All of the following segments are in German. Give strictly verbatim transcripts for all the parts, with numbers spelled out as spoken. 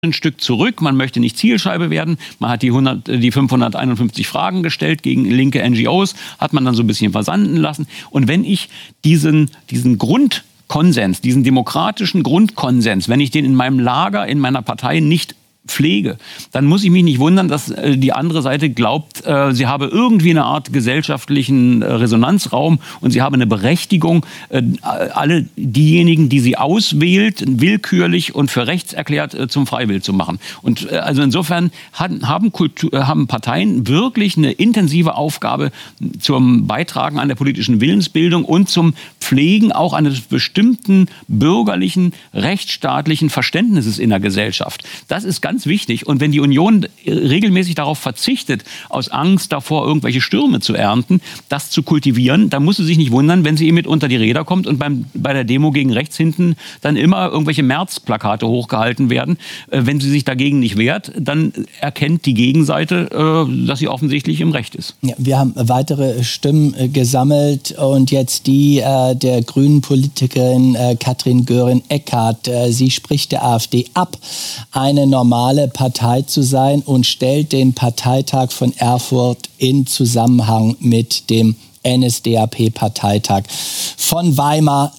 ein Stück zurück, man möchte nicht Zielscheibe werden, man hat die, hundert, die fünfhunderteinundfünfzig Fragen gestellt gegen linke N G Os, hat man dann so ein bisschen versanden lassen. Und wenn ich diesen, diesen Grundkonsens, diesen demokratischen Grundkonsens, wenn ich den in meinem Lager, in meiner Partei nicht pflege, dann muss ich mich nicht wundern, dass äh, die andere Seite glaubt, äh, sie habe irgendwie eine Art gesellschaftlichen äh, Resonanzraum und sie habe eine Berechtigung, äh, alle diejenigen, die sie auswählt, willkürlich und für rechts erklärt, äh, zum Freiwill zu machen. Und äh, also insofern hat, haben, Kultur, äh, haben Parteien wirklich eine intensive Aufgabe zum Beitragen an der politischen Willensbildung und zum Pflegen auch eines bestimmten bürgerlichen, rechtsstaatlichen Verständnisses in der Gesellschaft. Das ist ganz wichtig. Und wenn die Union regelmäßig darauf verzichtet, aus Angst davor, irgendwelche Stürme zu ernten, das zu kultivieren, dann muss sie sich nicht wundern, wenn sie eben mit unter die Räder kommt und beim, bei der Demo gegen rechts hinten dann immer irgendwelche März-Plakate hochgehalten werden. Äh, wenn sie sich dagegen nicht wehrt, dann erkennt die Gegenseite, äh, dass sie offensichtlich im Recht ist. Ja, wir haben weitere Stimmen äh, gesammelt und jetzt die äh, der grünen Politikerin äh, Katrin Göring-Eckardt. Äh, sie spricht der AfD ab, eine normale Partei zu sein und stellt den Parteitag von Erfurt in Zusammenhang mit dem N S D A P-Parteitag von Weimar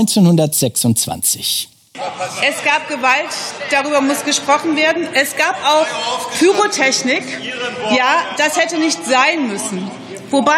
neunzehnhundertsechsundzwanzig. Es gab Gewalt, darüber muss gesprochen werden. Es gab auch Pyrotechnik. Ja, das hätte nicht sein müssen. Wobei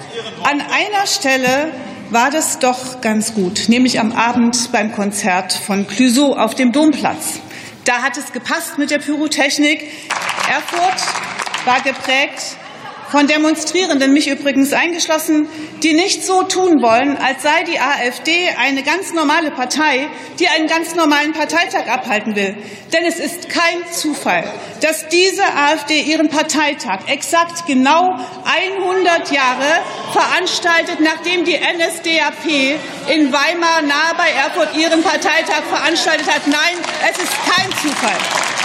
an einer Stelle war das doch ganz gut, nämlich am Abend beim Konzert von Clouseau auf dem Domplatz. Da hat es gepasst mit der Pyrotechnik. Erfurt war geprägt von Demonstrierenden, mich übrigens eingeschlossen, die nicht so tun wollen, als sei die AfD eine ganz normale Partei, die einen ganz normalen Parteitag abhalten will. Denn es ist kein Zufall, dass diese AfD ihren Parteitag exakt genau hundert Jahre veranstaltet, nachdem die N S D A P in Weimar nahe bei Erfurt ihren Parteitag veranstaltet hat. Nein, es ist kein Zufall.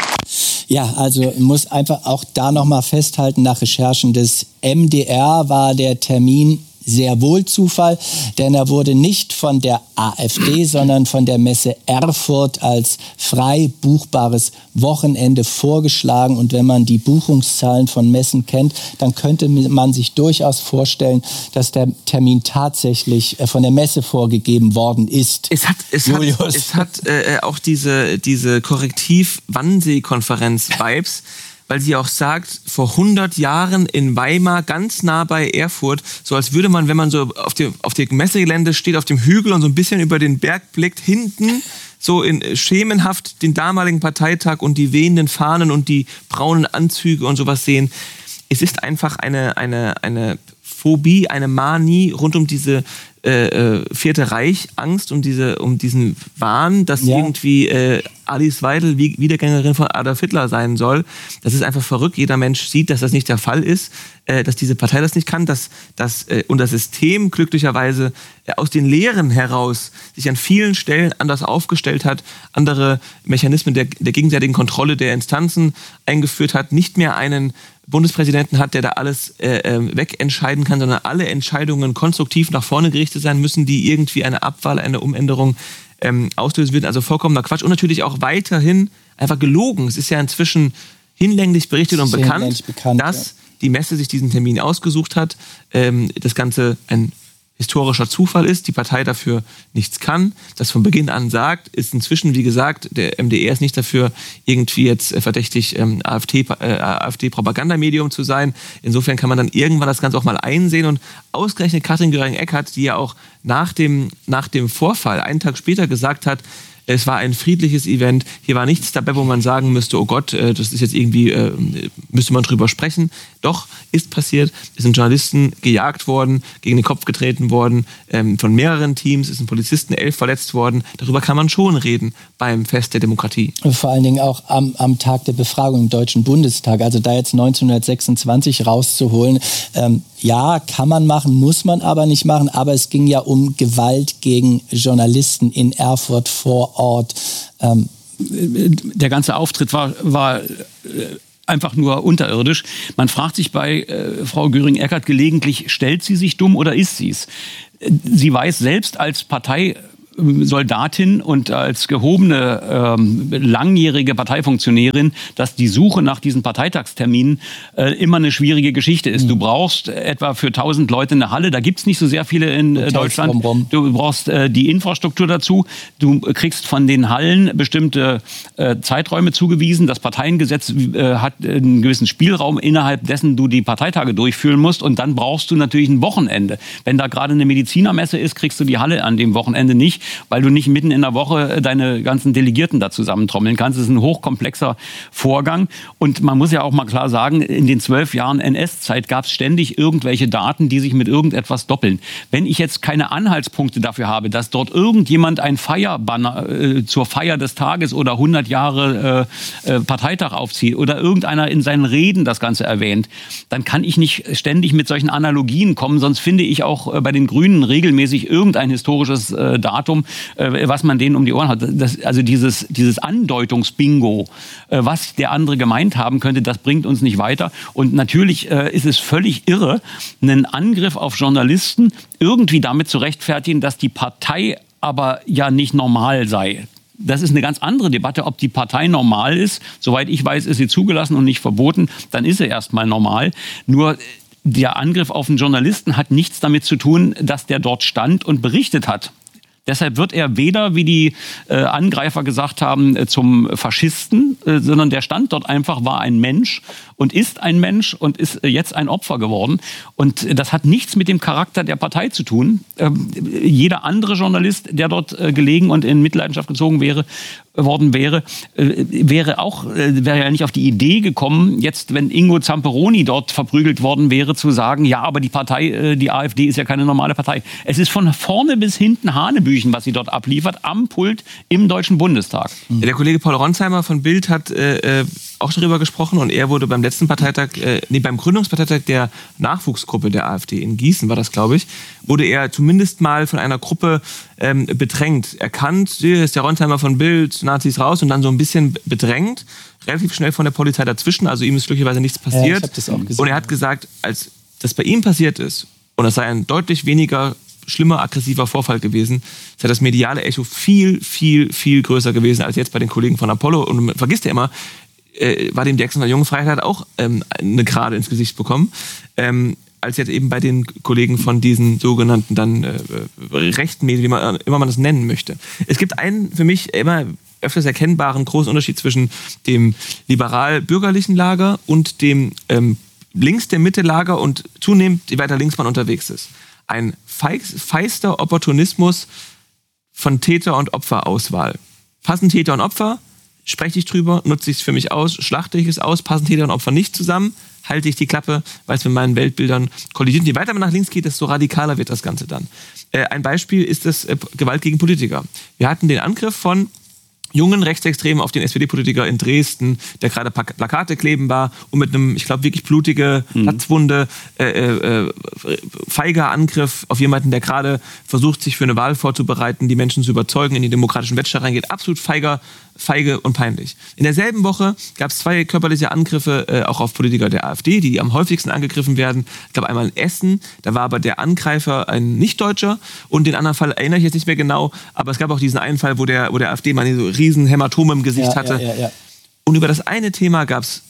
Ja, also muss einfach auch da nochmal festhalten, nach Recherchen des M D R war der Termin sehr wohl Zufall, denn er wurde nicht von der AfD, sondern von der Messe Erfurt als frei buchbares Wochenende vorgeschlagen. Und wenn man die Buchungszahlen von Messen kennt, dann könnte man sich durchaus vorstellen, dass der Termin tatsächlich von der Messe vorgegeben worden ist. Es hat, es Julius. hat, es hat äh, auch diese, diese Korrektiv-Wannsee-Konferenz-Vibes, weil sie auch sagt, vor hundert Jahren in Weimar, ganz nah bei Erfurt, so als würde man, wenn man so auf dem, auf dem Messegelände steht, auf dem Hügel und so ein bisschen über den Berg blickt, hinten so in, schemenhaft den damaligen Parteitag und die wehenden Fahnen und die braunen Anzüge und sowas sehen. Es ist einfach eine, eine, eine Phobie, eine Manie rund um diese äh, Vierte Reich, Angst um, diese, um diesen Wahn, dass ja. irgendwie äh, Alice Weidel wie Wiedergängerin von Adolf Hitler sein soll. Das ist einfach verrückt. Jeder Mensch sieht, dass das nicht der Fall ist, äh, dass diese Partei das nicht kann, dass, dass äh, und das System glücklicherweise äh, aus den Lehren heraus sich an vielen Stellen anders aufgestellt hat, andere Mechanismen der, der gegenseitigen Kontrolle der Instanzen eingeführt hat, nicht mehr einen Bundespräsidenten hat, der da alles äh, wegentscheiden kann, sondern alle Entscheidungen konstruktiv nach vorne gerichtet sein müssen, die irgendwie eine Abwahl, eine Umänderung ähm, auslösen würden. Also vollkommener Quatsch. Und natürlich auch weiterhin einfach gelogen. Es ist ja inzwischen hinlänglich berichtet und bekannt, bekannt, dass ja. die Messe sich diesen Termin ausgesucht hat. Ähm, das Ganze ein historischer Zufall ist, die Partei dafür nichts kann, das von Beginn an sagt, ist inzwischen, wie gesagt, der M D R ist nicht dafür, irgendwie jetzt verdächtig ähm, AfD, äh, AfD-Propagandamedium zu sein. Insofern kann man dann irgendwann das Ganze auch mal einsehen und ausgerechnet Katrin Göring-Eckardt, die ja auch nach dem, nach dem Vorfall einen Tag später gesagt hat, es war ein friedliches Event. Hier war nichts dabei, wo man sagen müsste, oh Gott, das ist jetzt irgendwie, müsste man drüber sprechen. Doch, ist passiert. Es sind Journalisten gejagt worden, gegen den Kopf getreten worden, von mehreren Teams. Es sind Polizisten, elf verletzt worden. Darüber kann man schon reden beim Fest der Demokratie. Vor allen Dingen auch am, am Tag der Befragung im Deutschen Bundestag. Also da jetzt neunzehnhundertsechsundzwanzig rauszuholen, ähm, ja, kann man machen, muss man aber nicht machen. Aber es ging ja um Gewalt gegen Journalisten in Erfurt vor Ort. Ähm, Der ganze Auftritt war, war einfach nur unterirdisch. Man fragt sich bei äh, Frau Göring-Eckardt gelegentlich, stellt sie sich dumm oder ist sie es? Sie weiß selbst als Partei Soldatin und als gehobene, ähm, langjährige Parteifunktionärin, dass die Suche nach diesen Parteitagsterminen äh, immer eine schwierige Geschichte ist. Mhm. Du brauchst etwa für tausend Leute eine Halle, da gibt's nicht so sehr viele in äh, Deutschland. Rum. Du brauchst äh, die Infrastruktur dazu. Du kriegst von den Hallen bestimmte äh, Zeiträume zugewiesen. Das Parteiengesetz äh, hat einen gewissen Spielraum, innerhalb dessen du die Parteitage durchführen musst. Und dann brauchst du natürlich ein Wochenende. Wenn da gerade eine Medizinermesse ist, kriegst du die Halle an dem Wochenende nicht, weil du nicht mitten in der Woche deine ganzen Delegierten da zusammentrommeln kannst. Das ist ein hochkomplexer Vorgang. Und man muss ja auch mal klar sagen, in den zwölf Jahren N S-Zeit gab es ständig irgendwelche Daten, die sich mit irgendetwas doppeln. Wenn ich jetzt keine Anhaltspunkte dafür habe, dass dort irgendjemand ein Feierbanner äh, zur Feier des Tages oder hundert Jahre äh, äh, Parteitag aufzieht oder irgendeiner in seinen Reden das Ganze erwähnt, dann kann ich nicht ständig mit solchen Analogien kommen. Sonst finde ich auch äh, bei den Grünen regelmäßig irgendein historisches äh, Datum, was man denen um die Ohren hat. Das, also dieses, dieses Andeutungsbingo, was der andere gemeint haben könnte, das bringt uns nicht weiter. Und natürlich äh, ist es völlig irre, einen Angriff auf Journalisten irgendwie damit zu rechtfertigen, dass die Partei aber ja nicht normal sei. Das ist eine ganz andere Debatte, ob die Partei normal ist. Soweit ich weiß, ist sie zugelassen und nicht verboten. Dann ist sie erstmal normal. Nur der Angriff auf einen Journalisten hat nichts damit zu tun, dass der dort stand und berichtet hat. Deshalb wird er weder, wie die äh, Angreifer gesagt haben, äh, zum Faschisten, äh, sondern der stand dort einfach, war ein Mensch und ist ein Mensch und ist äh, jetzt ein Opfer geworden. Und äh, das hat nichts mit dem Charakter der Partei zu tun. Ähm, jeder andere Journalist, der dort äh, gelegen und in Mitleidenschaft gezogen wäre, worden wäre, äh, wäre auch äh, wäre ja nicht auf die Idee gekommen, jetzt, wenn Ingo Zamperoni dort verprügelt worden wäre, zu sagen, ja, aber die Partei, äh, die AfD ist ja keine normale Partei. Es ist von vorne bis hinten Hanebüchen, was sie dort abliefert, am Pult im Deutschen Bundestag. Ja, der Kollege Paul Ronsheimer von Bild hat äh, auch darüber gesprochen und er wurde beim letzten Parteitag, äh, nee, beim Gründungsparteitag der Nachwuchsgruppe der AfD in Gießen, war das, glaube ich, wurde er zumindest mal von einer Gruppe ähm, bedrängt. Erkannt, hier ist der Ronsheimer von Bild, Nazis raus und dann so ein bisschen bedrängt, relativ schnell von der Polizei dazwischen, also ihm ist glücklicherweise nichts passiert. Ja, ich hab das auch gesehen. Und er hat gesagt, als das bei ihm passiert ist, und das sei ein deutlich weniger schlimmer, aggressiver Vorfall gewesen, sei das mediale Echo viel, viel, viel größer gewesen als jetzt bei den Kollegen von Apollo. Und man vergisst ja immer, äh, war dem Jackson Junge Freiheit hat auch ähm, eine Gerade ins Gesicht bekommen, ähm, als jetzt eben bei den Kollegen von diesen sogenannten dann äh, rechten Medien, wie man immer man das nennen möchte. Es gibt einen für mich immer öfters erkennbaren großen Unterschied zwischen dem liberal-bürgerlichen Lager und dem ähm, links der Mitte Lager und zunehmend, je weiter links man unterwegs ist. Ein feister Opportunismus von Täter- und Opferauswahl. Passen Täter und Opfer, spreche ich drüber, nutze ich es für mich aus, schlachte ich es aus, passen Täter und Opfer nicht zusammen, halte ich die Klappe, weil es mit meinen Weltbildern kollidiert. Je weiter man nach links geht, desto radikaler wird das Ganze dann. Äh, ein Beispiel ist das äh, Gewalt gegen Politiker. Wir hatten den Angriff von jungen Rechtsextremen auf den S P D-Politiker in Dresden, der gerade Plakate kleben war und mit einem, ich glaube, wirklich blutige Platzwunde, äh, äh, feiger Angriff auf jemanden, der gerade versucht, sich für eine Wahl vorzubereiten, die Menschen zu überzeugen, in die demokratischen Wettstreit reingeht. Absolut feiger, feige und peinlich. In derselben Woche gab es zwei körperliche Angriffe äh, auch auf Politiker der AfD, die am häufigsten angegriffen werden. Ich glaube einmal in Essen, da war aber der Angreifer ein Nicht-Deutscher und den anderen Fall erinnere ich jetzt nicht mehr genau, aber es gab auch diesen einen Fall, wo der, wo der AfD-Mann so riesen Hämatome im Gesicht ja, hatte. Ja, ja, ja. Und über das eine Thema gab es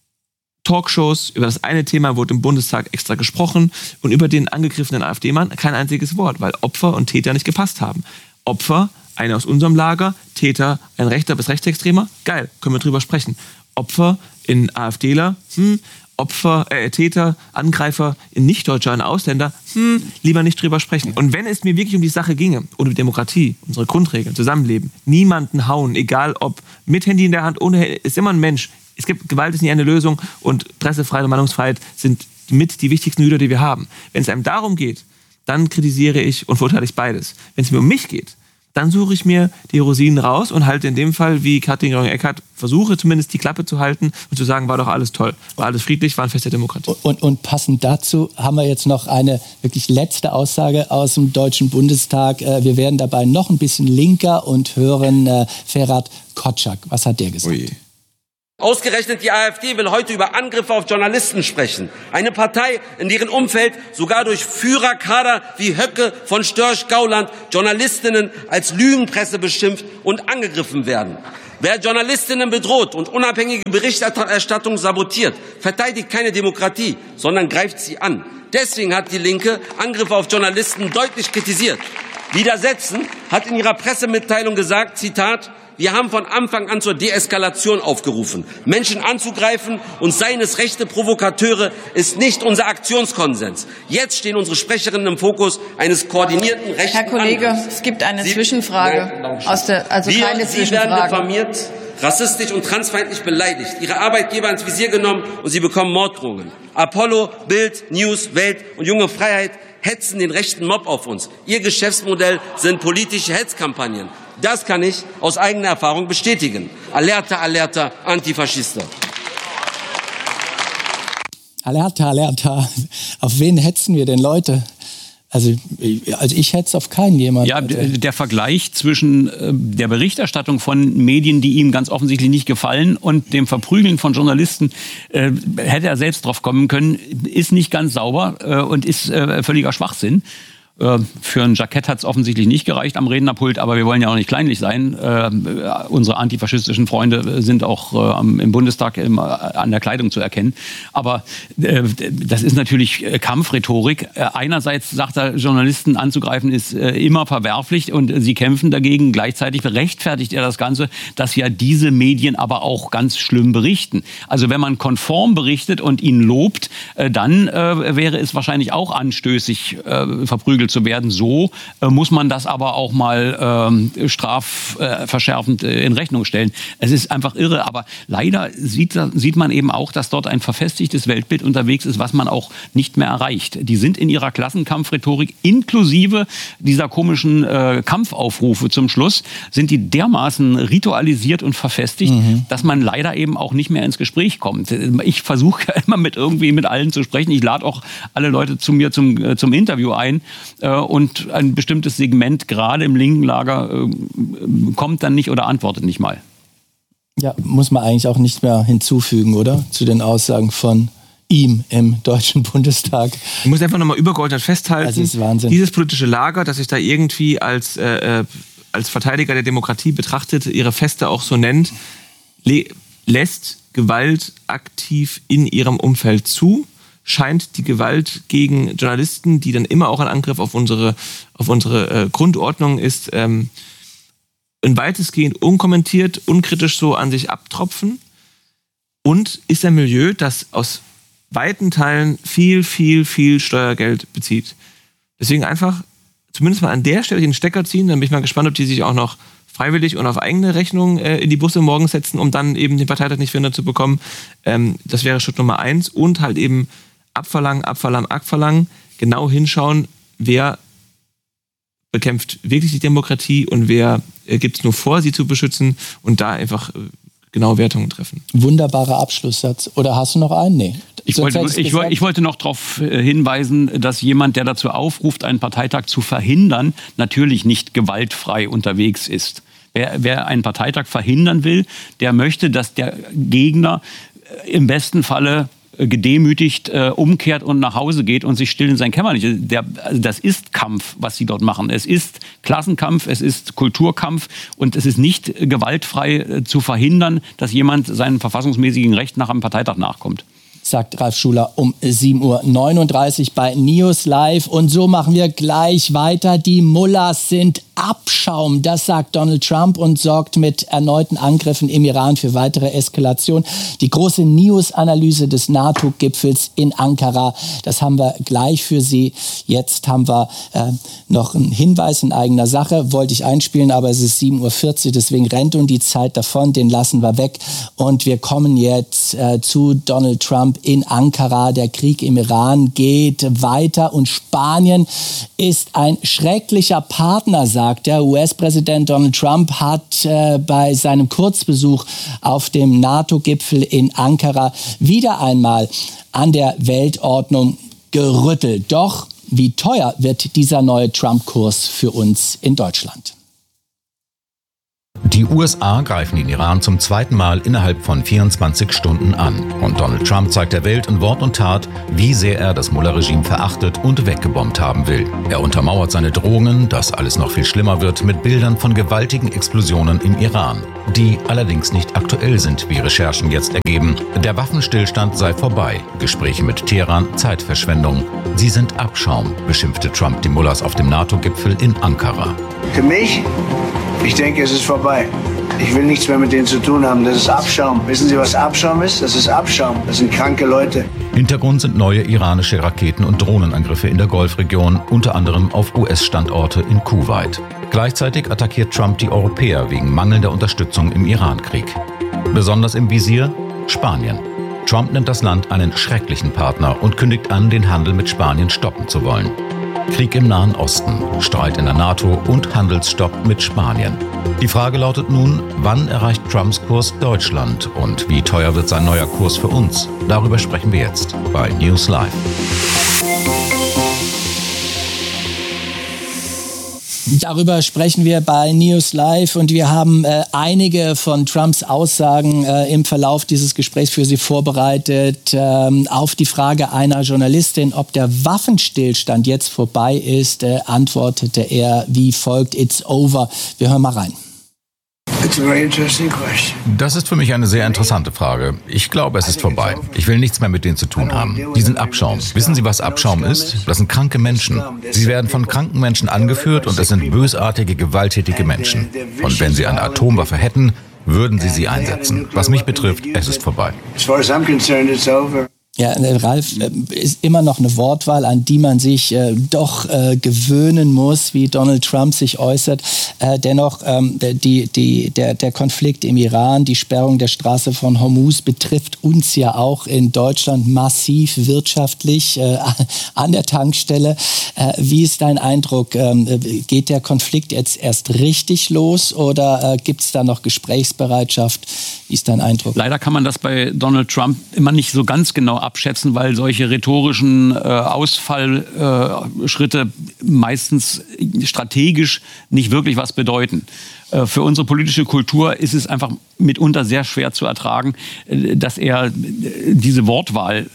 Talkshows, über das eine Thema wurde im Bundestag extra gesprochen und über den angegriffenen AfD-Mann kein einziges Wort, weil Opfer und Täter nicht gepasst haben. Opfer, einer aus unserem Lager, Täter, ein Rechter bis Rechtsextremer, geil, können wir drüber sprechen. Opfer in AfDler, hm, Opfer, äh, Täter, Angreifer in Nicht-Deutscher, ein Ausländer, hm, lieber nicht drüber sprechen. Und wenn es mir wirklich um die Sache ginge, um die Demokratie, unsere Grundregeln, Zusammenleben, niemanden hauen, egal ob mit Handy in der Hand, ohne Handy, ist immer ein Mensch. Es gibt, Gewalt ist nie eine Lösung und Pressefreiheit und Meinungsfreiheit sind mit die wichtigsten Hüter, die wir haben. Wenn es einem darum geht, dann kritisiere ich und verurteile ich beides. Wenn es mir um mich geht, dann suche ich mir die Rosinen raus und halte in dem Fall, wie Katrin Göring-Eckardt, versuche zumindest die Klappe zu halten und zu sagen, war doch alles toll, war alles friedlich, war ein Fest der Demokratie. Und, und passend dazu haben wir jetzt noch eine wirklich letzte Aussage aus dem Deutschen Bundestag. Wir werden dabei noch ein bisschen linker und hören äh, Ferhat Kotschak. Was hat der gesagt? Ui. Ausgerechnet die AfD will heute über Angriffe auf Journalisten sprechen. Eine Partei, in deren Umfeld sogar durch Führerkader wie Höcke von Störch-Gauland Journalistinnen als Lügenpresse beschimpft und angegriffen werden. Wer Journalistinnen bedroht und unabhängige Berichterstattung sabotiert, verteidigt keine Demokratie, sondern greift sie an. Deswegen hat die Linke Angriffe auf Journalisten deutlich kritisiert. Widersetzen hat in ihrer Pressemitteilung gesagt, Zitat, wir haben von Anfang an zur Deeskalation aufgerufen. Menschen anzugreifen und seien es rechte Provokateure ist nicht unser Aktionskonsens. Jetzt stehen unsere Sprecherinnen im Fokus eines koordinierten rechten Herr Kollege, Angriffs. es gibt eine Sie, Zwischenfrage. Nein, aus der, also wir, keine Sie Zwischenfrage. werden diffamiert, rassistisch und transfeindlich beleidigt, Ihre Arbeitgeber ins Visier genommen und Sie bekommen Morddrohungen. Apollo, Bild, News, Welt und Junge Freiheit hetzen den rechten Mob auf uns. Ihr Geschäftsmodell sind politische Hetzkampagnen. Das kann ich aus eigener Erfahrung bestätigen. Alerta, alerta, Antifaschista. Alerta, alerta. Auf wen hetzen wir denn, Leute? Also, also ich hetze auf keinen jemanden. Ja, der Vergleich zwischen der Berichterstattung von Medien, die ihm ganz offensichtlich nicht gefallen, und dem Verprügeln von Journalisten, äh, hätte er selbst drauf kommen können, ist nicht ganz sauber äh, und ist äh, völliger Schwachsinn. Für ein Jackett hat es offensichtlich nicht gereicht am Rednerpult, aber wir wollen ja auch nicht kleinlich sein. Äh, unsere antifaschistischen Freunde sind auch äh, im Bundestag im, an der Kleidung zu erkennen. Aber äh, das ist natürlich Kampfrhetorik. Äh, einerseits sagt er, Journalisten anzugreifen ist äh, immer verwerflich und sie kämpfen dagegen. Gleichzeitig rechtfertigt er das Ganze, dass ja diese Medien aber auch ganz schlimm berichten. Also wenn man konform berichtet und ihn lobt, äh, dann äh, wäre es wahrscheinlich auch anstößig, äh, verprügelt zu werden. So äh, muss man das aber auch mal ähm, strafverschärfend äh, äh, in Rechnung stellen. Es ist einfach irre, aber leider sieht, sieht man eben auch, dass dort ein verfestigtes Weltbild unterwegs ist, was man auch nicht mehr erreicht. Die sind in ihrer Klassenkampfrhetorik inklusive dieser komischen äh, Kampfaufrufe zum Schluss, sind die dermaßen ritualisiert und verfestigt, mhm. dass man leider eben auch nicht mehr ins Gespräch kommt. Ich versuche ja immer mit irgendwie mit allen zu sprechen. Ich lade auch alle Leute zu mir zum, äh, zum Interview ein. Und ein bestimmtes Segment, gerade im linken Lager, kommt dann nicht oder antwortet nicht mal. Ja, muss man eigentlich auch nicht mehr hinzufügen, oder? Zu den Aussagen von ihm im Deutschen Bundestag. Ich muss einfach nochmal übergeordnet festhalten, das ist Wahnsinn. Dieses politische Lager, das sich da irgendwie als, äh, als Verteidiger der Demokratie betrachtet, ihre Feste auch so nennt, le- lässt Gewalt aktiv in ihrem Umfeld zu, scheint die Gewalt gegen Journalisten, die dann immer auch ein Angriff auf unsere, auf unsere äh, Grundordnung ist, ähm, in weitestgehend unkommentiert, unkritisch so an sich abtropfen, und ist ein Milieu, das aus weiten Teilen viel, viel, viel Steuergeld bezieht. Deswegen einfach zumindest mal an der Stelle den Stecker ziehen, dann bin ich mal gespannt, ob die sich auch noch freiwillig und auf eigene Rechnung äh, in die Busse morgens setzen, um dann eben den Parteitag nicht verhindert zu bekommen. Ähm, das wäre Schritt Nummer eins. Und halt eben abverlangen, abverlangen, abverlangen, genau hinschauen, wer bekämpft wirklich die Demokratie und wer äh, gibt es nur vor, sie zu beschützen, und da einfach äh, genau Wertungen treffen. Wunderbarer Abschlusssatz. Oder hast du noch einen? Nee. Ich wollte, ich, ich wollte noch darauf hinweisen, dass jemand, der dazu aufruft, einen Parteitag zu verhindern, natürlich nicht gewaltfrei unterwegs ist. Wer, wer einen Parteitag verhindern will, der möchte, dass der Gegner im besten Falle gedemütigt äh, umkehrt und nach Hause geht und sich still in sein Kämmerchen. Der, also das ist Kampf, was sie dort machen. Es ist Klassenkampf, es ist Kulturkampf, und es ist nicht gewaltfrei äh, zu verhindern, dass jemand seinem verfassungsmäßigen Recht nach einem Parteitag nachkommt. Sagt Ralf Schuler um sieben Uhr neununddreißig bei News Live. Und so machen wir gleich weiter. Die Mullahs sind Abschaum, das sagt Donald Trump, und sorgt mit erneuten Angriffen im Iran für weitere Eskalation. Die große News-Analyse des NATO-Gipfels in Ankara, das haben wir gleich für Sie. Jetzt haben wir äh, noch einen Hinweis in eigener Sache, wollte ich einspielen, aber es ist sieben Uhr vierzig, deswegen rennt uns die Zeit davon, den lassen wir weg. Und wir kommen jetzt äh, zu Donald Trump in Ankara. Der Krieg im Iran geht weiter und Spanien ist ein schrecklicher Partner, sagt der U S-Präsident Donald Trump, hat äh, bei seinem Kurzbesuch auf dem NATO-Gipfel in Ankara wieder einmal an der Weltordnung gerüttelt. Doch wie teuer wird dieser neue Trump-Kurs für uns in Deutschland? Die U S A greifen den Iran zum zweiten Mal innerhalb von vierundzwanzig Stunden an. Und Donald Trump zeigt der Welt in Wort und Tat, wie sehr er das Mullah-Regime verachtet und weggebombt haben will. Er untermauert seine Drohungen, dass alles noch viel schlimmer wird, mit Bildern von gewaltigen Explosionen im Iran, die allerdings nicht aktuell sind, wie Recherchen jetzt ergeben. Der Waffenstillstand sei vorbei. Gespräche mit Teheran Zeitverschwendung. Sie sind Abschaum, beschimpfte Trump die Mullahs auf dem NATO-Gipfel in Ankara. Für mich? Ich denke, es ist vorbei. Ich will nichts mehr mit denen zu tun haben. Das ist Abschaum. Wissen Sie, was Abschaum ist? Das ist Abschaum. Das sind kranke Leute. Hintergrund sind neue iranische Raketen- und Drohnenangriffe in der Golfregion, unter anderem auf U S-Standorte in Kuwait. Gleichzeitig attackiert Trump die Europäer wegen mangelnder Unterstützung im Iran-Krieg. Besonders im Visier Spanien. Trump nennt das Land einen schrecklichen Partner und kündigt an, den Handel mit Spanien stoppen zu wollen. Krieg im Nahen Osten, Streit in der NATO und Handelsstopp mit Spanien. Die Frage lautet nun, wann erreicht Trumps Kurs Deutschland und wie teuer wird sein neuer Kurs für uns? Darüber sprechen wir jetzt bei News Live. Darüber sprechen wir bei News Live und wir haben äh, einige von Trumps Aussagen äh, im Verlauf dieses Gesprächs für Sie vorbereitet. Ähm, auf die Frage einer Journalistin, ob der Waffenstillstand jetzt vorbei ist, äh, antwortete er wie folgt: It's over. Wir hören mal rein. Das ist für mich eine sehr interessante Frage. Ich glaube, es ist vorbei. Ich will nichts mehr mit denen zu tun haben. Die sind Abschaum. Wissen Sie, was Abschaum ist? Das sind kranke Menschen. Sie werden von kranken Menschen angeführt und es sind bösartige, gewalttätige Menschen. Und wenn sie eine Atomwaffe hätten, würden sie sie einsetzen. Was mich betrifft, es ist vorbei. Ja, Ralf, äh, ist immer noch eine Wortwahl, an die man sich äh, doch äh, gewöhnen muss, wie Donald Trump sich äußert. Äh, dennoch, ähm, die, die, der, der Konflikt im Iran, die Sperrung der Straße von Hormuz betrifft uns ja auch in Deutschland massiv wirtschaftlich äh, an der Tankstelle. Äh, wie ist dein Eindruck? Ähm, geht der Konflikt jetzt erst richtig los oder äh, gibt es da noch Gesprächsbereitschaft? Wie ist dein Eindruck? Leider kann man das bei Donald Trump immer nicht so ganz genau abschätzen, weil solche rhetorischen äh, Ausfallschritte äh, meistens strategisch nicht wirklich was bedeuten. Äh, für unsere politische Kultur ist es einfach mitunter sehr schwer zu ertragen, äh, dass er äh, diese Wortwahl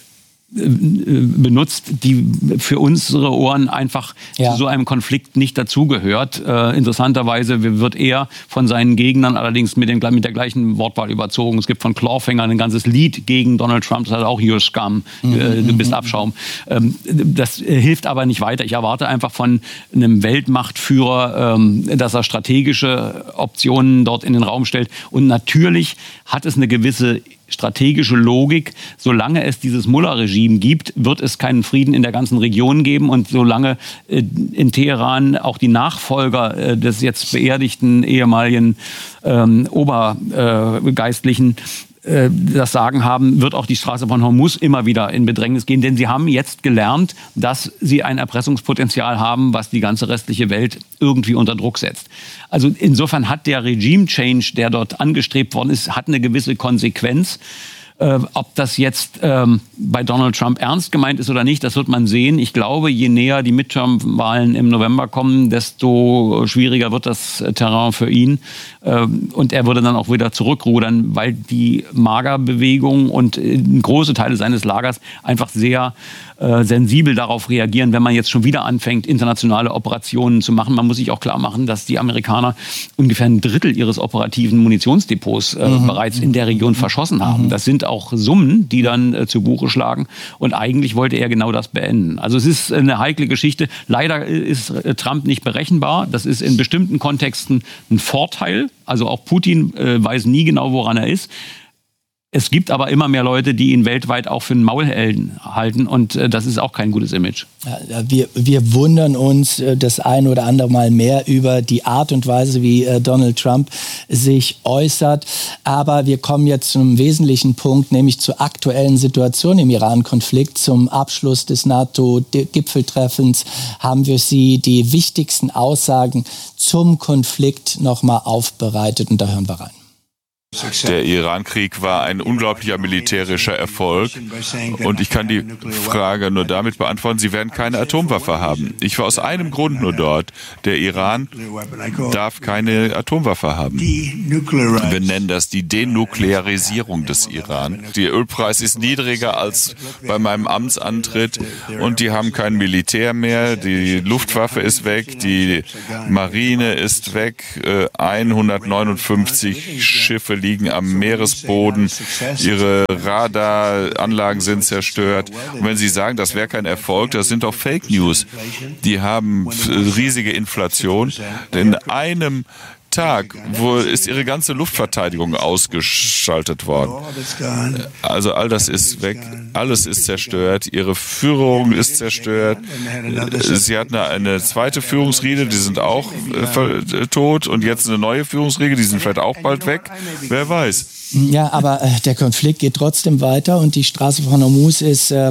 benutzt, die für unsere Ohren einfach ja. zu so einem Konflikt nicht dazugehört. Äh, interessanterweise wird er von seinen Gegnern allerdings mit, dem, mit der gleichen Wortwahl überzogen. Es gibt von Clawfinger ein ganzes Lied gegen Donald Trump, das heißt auch You're Scum, mhm. äh, du bist Abschaum. Ähm, das hilft aber nicht weiter. Ich erwarte einfach von einem Weltmachtführer, ähm, dass er strategische Optionen dort in den Raum stellt. Und natürlich hat es eine gewisse strategische Logik. Solange es dieses Mullah-Regime gibt, wird es keinen Frieden in der ganzen Region geben. Und solange äh, in Teheran auch die Nachfolger äh, des jetzt beerdigten ehemaligen ähm, Obergeistlichen äh, das Sagen haben, wird auch die Straße von Hormuz immer wieder in Bedrängnis gehen. Denn sie haben jetzt gelernt, dass sie ein Erpressungspotenzial haben, was die ganze restliche Welt irgendwie unter Druck setzt. Also insofern hat der Regime-Change, der dort angestrebt worden ist, hat eine gewisse Konsequenz. Äh, ob das jetzt ähm, bei Donald Trump ernst gemeint ist oder nicht, das wird man sehen. Ich glaube, je näher die Midterm-Wahlen im November kommen, desto schwieriger wird das Terrain für ihn. Ähm, und er würde dann auch wieder zurückrudern, weil die MAGA-Bewegung und äh, große Teile seines Lagers einfach sehr äh, sensibel darauf reagieren, wenn man jetzt schon wieder anfängt, internationale Operationen zu machen. Man muss sich auch klar machen, dass die Amerikaner ungefähr ein Drittel ihres operativen Munitionsdepots äh, mhm. bereits in der Region verschossen haben. Mhm. Das sind auch Summen, die dann äh, zu Buche schlagen. Und eigentlich wollte er genau das beenden. Also es ist eine heikle Geschichte. Leider ist äh, Trump nicht berechenbar. Das ist in bestimmten Kontexten ein Vorteil. Also auch Putin äh, weiß nie genau, woran er ist. Es gibt aber immer mehr Leute, die ihn weltweit auch für einen Maulhelden halten. Und äh, das ist auch kein gutes Image. Ja, wir, wir wundern uns äh, das ein oder andere Mal mehr über die Art und Weise, wie äh, Donald Trump sich äußert. Aber wir kommen jetzt zum wesentlichen Punkt, nämlich zur aktuellen Situation im Iran-Konflikt. Zum Abschluss des NATO-Gipfeltreffens haben wir Sie die wichtigsten Aussagen zum Konflikt nochmal aufbereitet. Und da hören wir rein. Der Iran-Krieg war ein unglaublicher militärischer Erfolg und ich kann die Frage nur damit beantworten, sie werden keine Atomwaffe haben. Ich war aus einem Grund nur dort. Der Iran darf keine Atomwaffe haben. Wir nennen das die Denuklearisierung des Iran. Der Ölpreis ist niedriger als bei meinem Amtsantritt und die haben kein Militär mehr. Die Luftwaffe ist weg, die Marine ist weg, hundertneunundfünfzig Schiffe liegen am Meeresboden, ihre Radaranlagen sind zerstört. Und wenn Sie sagen, das wäre kein Erfolg, das sind doch Fake News. Die haben riesige Inflation. In einem Tag, wo ist ihre ganze Luftverteidigung ausgeschaltet worden. Also all das ist weg, alles ist zerstört, ihre Führung ist zerstört. Sie hatten eine zweite Führungsriege, die sind auch äh, tot und jetzt eine neue Führungsriege, die sind vielleicht auch bald weg. Wer weiß. Ja, aber äh, der Konflikt geht trotzdem weiter und die Straße von Hormuz ist äh,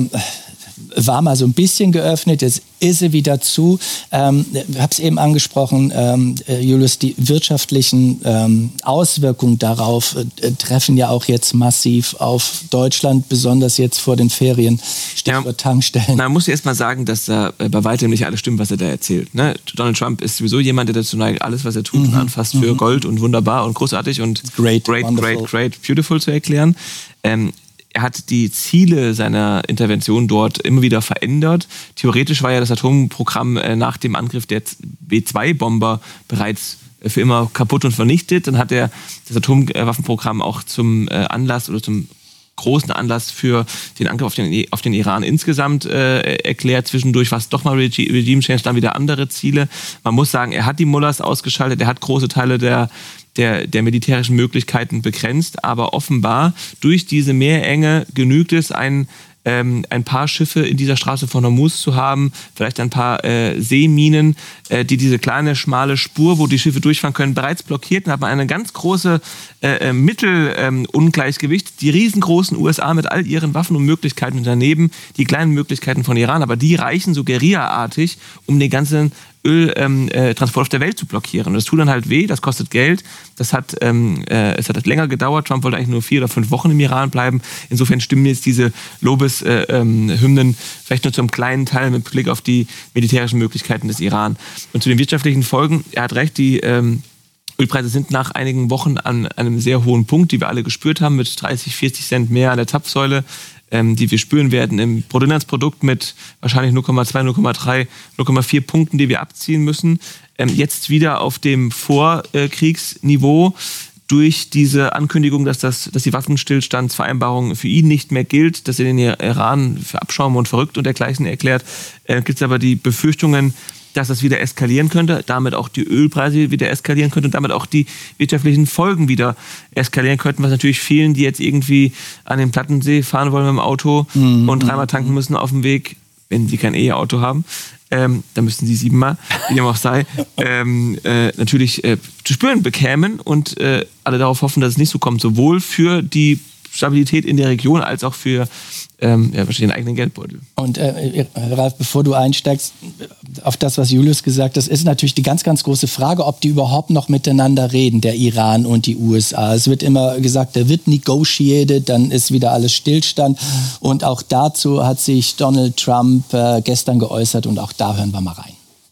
war mal so ein bisschen geöffnet, jetzt ist sie wieder zu. Ähm, ich habe es eben angesprochen, ähm, Julius, die wirtschaftlichen ähm, Auswirkungen darauf äh, treffen ja auch jetzt massiv auf Deutschland, besonders jetzt vor den Ferien, Stichwort ja, Tankstellen. Man muss erst mal sagen, dass da äh, bei weitem nicht alles stimmt, was er da erzählt. Ne? Donald Trump ist sowieso jemand, der dazu neigt, alles, was er tut, mhm. anfasst für mhm. Gold und wunderbar und großartig und great, great, great, great, beautiful zu erklären. Ähm, Er hat die Ziele seiner Intervention dort immer wieder verändert. Theoretisch war ja das Atomprogramm nach dem Angriff der B zwei Bomber bereits für immer kaputt und vernichtet. Dann hat er das Atomwaffenprogramm auch zum Anlass oder zum großen Anlass für den Angriff auf den, auf den Iran insgesamt äh, erklärt. Zwischendurch war es doch mal Regi- Regime Change, dann wieder andere Ziele. Man muss sagen, er hat die Mullahs ausgeschaltet, er hat große Teile der Der, der militärischen Möglichkeiten begrenzt, aber offenbar durch diese Meerenge genügt es, ein, ähm, ein paar Schiffe in dieser Straße von Hormuz zu haben, vielleicht ein paar äh, Seeminen, äh, die diese kleine, schmale Spur, wo die Schiffe durchfahren können, bereits blockiert. Dann hat man eine ganz große äh, Mittelungleichgewicht, ähm, die riesengroßen U S A mit all ihren Waffen und Möglichkeiten und daneben die kleinen Möglichkeiten von Iran, aber die reichen so guerillaartig, um den ganzen Öltransport ähm, äh, auf der Welt zu blockieren. Und das tut dann halt weh, das kostet Geld, das hat, ähm, äh, es hat länger gedauert, Trump wollte eigentlich nur vier oder fünf Wochen im Iran bleiben. Insofern stimmen jetzt diese Lobeshymnen äh, ähm, vielleicht nur zum kleinen Teil mit Blick auf die militärischen Möglichkeiten des Iran. Und zu den wirtschaftlichen Folgen, er hat recht, die ähm, Ölpreise sind nach einigen Wochen an einem sehr hohen Punkt, die wir alle gespürt haben, mit dreißig, vierzig Cent mehr an der Zapfsäule, ähm, die wir spüren werden im Bruttoinlandsprodukt mit wahrscheinlich null Komma zwei, null Komma drei, null Komma vier Punkten, die wir abziehen müssen. Ähm, jetzt wieder auf dem Vorkriegsniveau durch diese Ankündigung, dass, das, dass die Waffenstillstandsvereinbarung für ihn nicht mehr gilt, dass er den Iran für Abschaum und verrückt und dergleichen erklärt, äh, gibt es aber die Befürchtungen, dass das wieder eskalieren könnte, damit auch die Ölpreise wieder eskalieren könnten und damit auch die wirtschaftlichen Folgen wieder eskalieren könnten, was natürlich vielen, die jetzt irgendwie an den Plattensee fahren wollen mit dem Auto mhm. und dreimal tanken müssen auf dem Weg, wenn sie kein E-Auto haben, ähm, dann müssten sie siebenmal, wie dem auch sei, ähm, äh, natürlich äh, zu spüren bekämen und äh, alle darauf hoffen, dass es nicht so kommt, sowohl für die Stabilität in der Region als auch für ähm, ja, wahrscheinlich den eigenen Geldbeutel. Und äh, Ralf, bevor du einsteigst auf das, was Julius gesagt hat, ist natürlich die ganz, ganz große Frage, ob die überhaupt noch miteinander reden, der Iran und die U S A. Es wird immer gesagt, da wird negotiated, dann ist wieder alles Stillstand. Und auch dazu hat sich Donald Trump äh, gestern geäußert und auch da hören wir mal rein.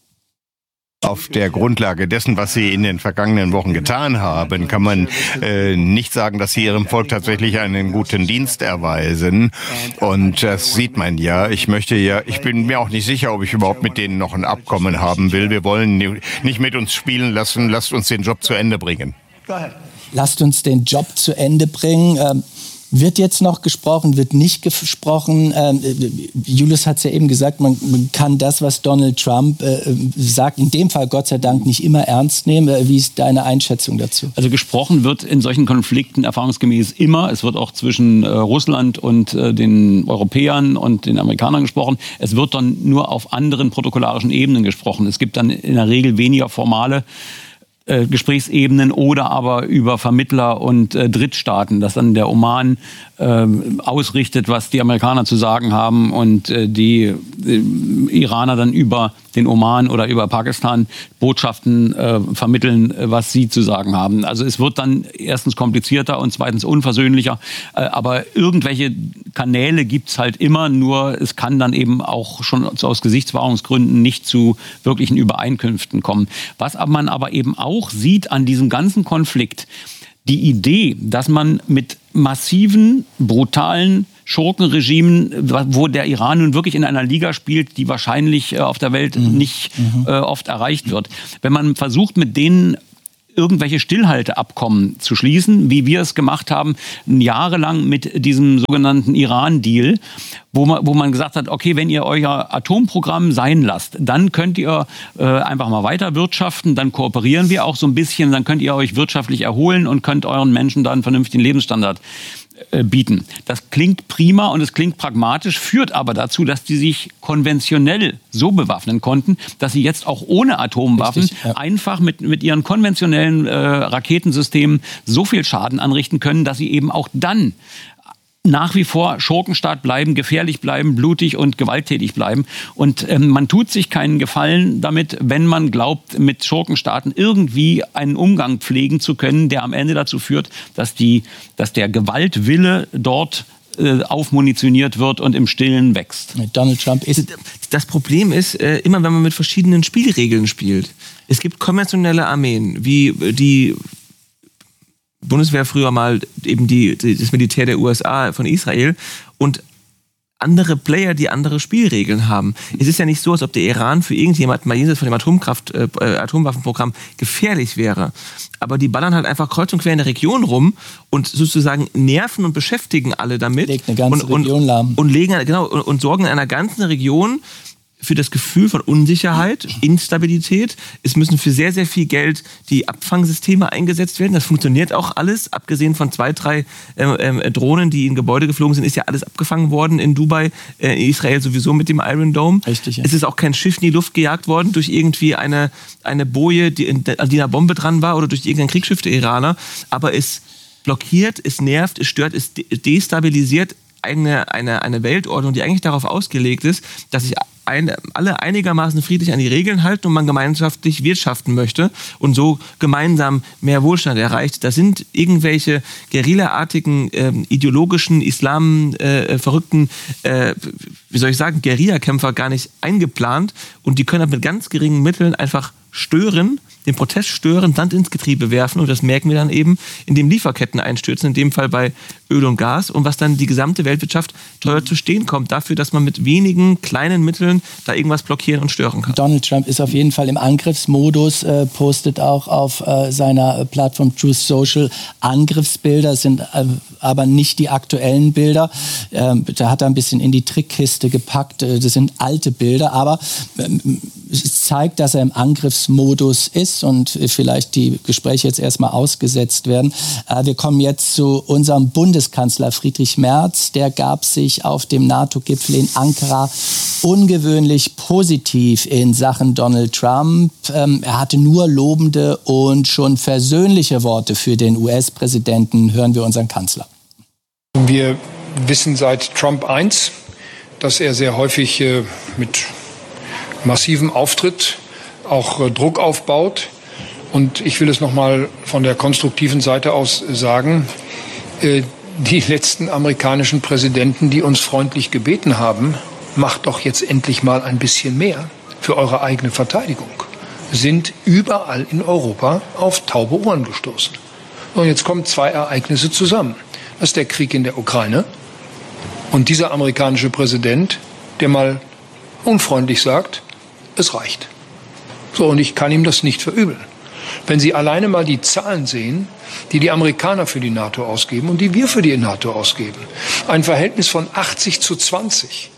Auf der Grundlage dessen, was Sie in den vergangenen Wochen getan haben, kann man äh, nicht sagen, dass Sie Ihrem Volk tatsächlich einen guten Dienst erweisen. Und das sieht man ja. Ich möchte ja, ich bin mir auch nicht sicher, ob ich überhaupt mit denen noch ein Abkommen haben will. Wir wollen nicht mit uns spielen lassen. Lasst uns den Job zu Ende bringen. Lasst uns den Job zu Ende bringen. Ähm Wird jetzt noch gesprochen, wird nicht gesprochen? Ähm, Julius hat es ja eben gesagt, man, man kann das, was Donald Trump äh, sagt, in dem Fall Gott sei Dank nicht immer ernst nehmen. Wie ist deine Einschätzung dazu? Also gesprochen wird in solchen Konflikten erfahrungsgemäß immer. Es wird auch zwischen äh, Russland und äh, den Europäern und den Amerikanern gesprochen. Es wird dann nur auf anderen protokollarischen Ebenen gesprochen. Es gibt dann in der Regel weniger formale äh, Gesprächsebenen oder aber über Vermittler und äh, Drittstaaten, dass dann der Oman äh, ausrichtet, was die Amerikaner zu sagen haben und äh, die äh, Iraner dann über den Oman oder über Pakistan Botschaften äh, vermitteln, äh, was sie zu sagen haben. Also es wird dann erstens komplizierter und zweitens unversöhnlicher, äh, aber irgendwelche Kanäle gibt's halt immer, nur es kann dann eben auch schon aus Gesichtswahrungsgründen nicht zu wirklichen Übereinkünften kommen. Was man aber eben auch sieht an diesem ganzen Konflikt, die Idee, dass man mit massiven, brutalen Schurkenregimen, wo der Iran nun wirklich in einer Liga spielt, die wahrscheinlich äh, auf der Welt mhm. nicht äh, oft erreicht wird. Wenn man versucht, mit denen irgendwelche Stillhalteabkommen zu schließen, wie wir es gemacht haben, jahrelang mit diesem sogenannten Iran-Deal, wo man, wo man gesagt hat, okay, wenn ihr euer Atomprogramm sein lasst, dann könnt ihr äh, einfach mal weiter wirtschaften, dann kooperieren wir auch so ein bisschen, dann könnt ihr euch wirtschaftlich erholen und könnt euren Menschen da einen vernünftigen Lebensstandard bieten. Das klingt prima und es klingt pragmatisch, führt aber dazu, dass die sich konventionell so bewaffnen konnten, dass sie jetzt auch ohne Atomwaffen Richtig, ja. einfach mit, mit ihren konventionellen äh, Raketensystemen so viel Schaden anrichten können, dass sie eben auch dann nach wie vor Schurkenstaat bleiben, gefährlich bleiben, blutig und gewalttätig bleiben. Und ähm, man tut sich keinen Gefallen damit, wenn man glaubt, mit Schurkenstaaten irgendwie einen Umgang pflegen zu können, der am Ende dazu führt, dass, die, dass der Gewaltwille dort äh, aufmunitioniert wird und im Stillen wächst. Donald Trump ist... Das Problem ist, äh, immer wenn man mit verschiedenen Spielregeln spielt. Es gibt konventionelle Armeen, wie die... Bundeswehr früher mal eben die, die, das Militär der U S A von Israel und andere Player, die andere Spielregeln haben. Es ist ja nicht so, als ob der Iran für irgendjemanden mal jenseits von dem Atomkraft, äh, Atomwaffenprogramm gefährlich wäre. Aber die ballern halt einfach kreuz und quer in der Region rum und sozusagen nerven und beschäftigen alle damit. Legt eine ganze und, Region und, lahm. Und, legen, genau, und, und sorgen in einer ganzen Region für das Gefühl von Unsicherheit, Instabilität. Es müssen für sehr, sehr viel Geld die Abfangsysteme eingesetzt werden. Das funktioniert auch alles. Abgesehen von zwei, drei ähm, äh, Drohnen, die in Gebäude geflogen sind, ist ja alles abgefangen worden in Dubai, äh, in Israel sowieso mit dem Iron Dome. Richtig, ja. Es ist auch kein Schiff in die Luft gejagt worden durch irgendwie eine, eine Boje, die, in, an die eine Bombe dran war oder durch irgendein Kriegsschiff der Iraner. Aber es blockiert, es nervt, es stört, es destabilisiert eine, eine, eine Weltordnung, die eigentlich darauf ausgelegt ist, dass sich ein, alle einigermaßen friedlich an die Regeln halten und man gemeinschaftlich wirtschaften möchte und so gemeinsam mehr Wohlstand erreicht. Da sind irgendwelche guerillaartigen, äh, ideologischen, islamverrückten, äh, äh, wie soll ich sagen, Guerillakämpfer gar nicht eingeplant und die können halt mit ganz geringen Mitteln einfach stören, den Protest stören, Sand ins Getriebe werfen und das merken wir dann eben, indem Lieferketten einstürzen, in dem Fall bei Öl und Gas und was dann die gesamte Weltwirtschaft teuer zu stehen kommt, dafür, dass man mit wenigen kleinen Mitteln da irgendwas blockieren und stören kann. Donald Trump ist auf jeden Fall im Angriffsmodus, äh, postet auch auf äh, seiner Plattform Truth Social Angriffsbilder, sind äh, aber nicht die aktuellen Bilder. Ähm, da hat er ein bisschen in die Trickkiste gepackt, äh, das sind alte Bilder, aber äh, es zeigt, dass er im Angriffsmodus ist und vielleicht die Gespräche jetzt erstmal ausgesetzt werden. Äh, wir kommen jetzt zu unserem Bundeskanzler Friedrich Merz. Der gab sich auf dem NATO-Gipfel in Ankara ungewöhnlich positiv in Sachen Donald Trump. Ähm, er hatte nur lobende und schon versöhnliche Worte für den U S-Präsidenten. Hören wir unseren Kanzler. Wir wissen seit Trump eins, dass er sehr häufig äh, mit massivem Auftritt auch äh, Druck aufbaut. Und ich will es noch mal von der konstruktiven Seite aus sagen, äh, die letzten amerikanischen Präsidenten, die uns freundlich gebeten haben, macht doch jetzt endlich mal ein bisschen mehr für eure eigene Verteidigung, sind überall in Europa auf taube Ohren gestoßen. Und jetzt kommen zwei Ereignisse zusammen. Das ist der Krieg in der Ukraine und dieser amerikanische Präsident, der mal unfreundlich sagt, es reicht. So, und ich kann ihm das nicht verübeln. Wenn Sie alleine mal die Zahlen sehen, die die Amerikaner für die NATO ausgeben und die wir für die NATO ausgeben, ein Verhältnis von achtzig zu zwanzig.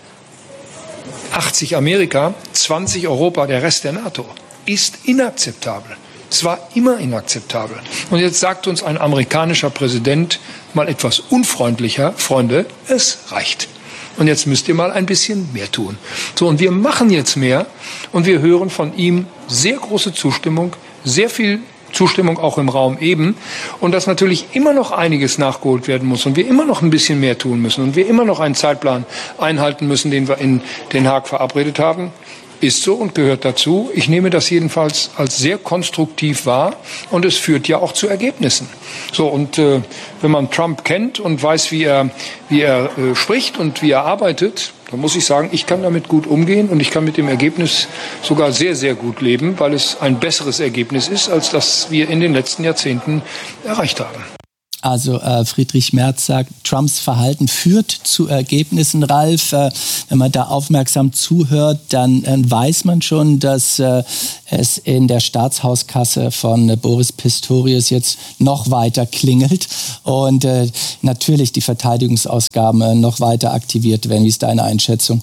achtzig Amerika, zwanzig Europa, der Rest der NATO, ist inakzeptabel. Es war immer inakzeptabel. Und jetzt sagt uns ein amerikanischer Präsident mal etwas unfreundlicher, Freunde, es reicht. Und jetzt müsst ihr mal ein bisschen mehr tun. So, und wir machen jetzt mehr und wir hören von ihm sehr große Zustimmung sehr viel Zustimmung auch im Raum eben und dass natürlich immer noch einiges nachgeholt werden muss und wir immer noch ein bisschen mehr tun müssen und wir immer noch einen Zeitplan einhalten müssen, den wir in Den Haag verabredet haben. Ist so und gehört dazu. Ich nehme das jedenfalls als sehr konstruktiv wahr und es führt ja auch zu Ergebnissen. So und äh, wenn man Trump kennt und weiß, wie er wie er äh, spricht und wie er arbeitet, dann muss ich sagen, ich kann damit gut umgehen und ich kann mit dem Ergebnis sogar sehr sehr gut leben, weil es ein besseres Ergebnis ist, als das wir in den letzten Jahrzehnten erreicht haben. Also äh, Friedrich Merz sagt, Trumps Verhalten führt zu Ergebnissen, Ralf. Äh, wenn man da aufmerksam zuhört, dann äh, weiß man schon, dass äh, es in der Staatshauskasse von äh, Boris Pistorius jetzt noch weiter klingelt und äh, natürlich die Verteidigungsausgaben äh, noch weiter aktiviert werden. Wie ist deine Einschätzung?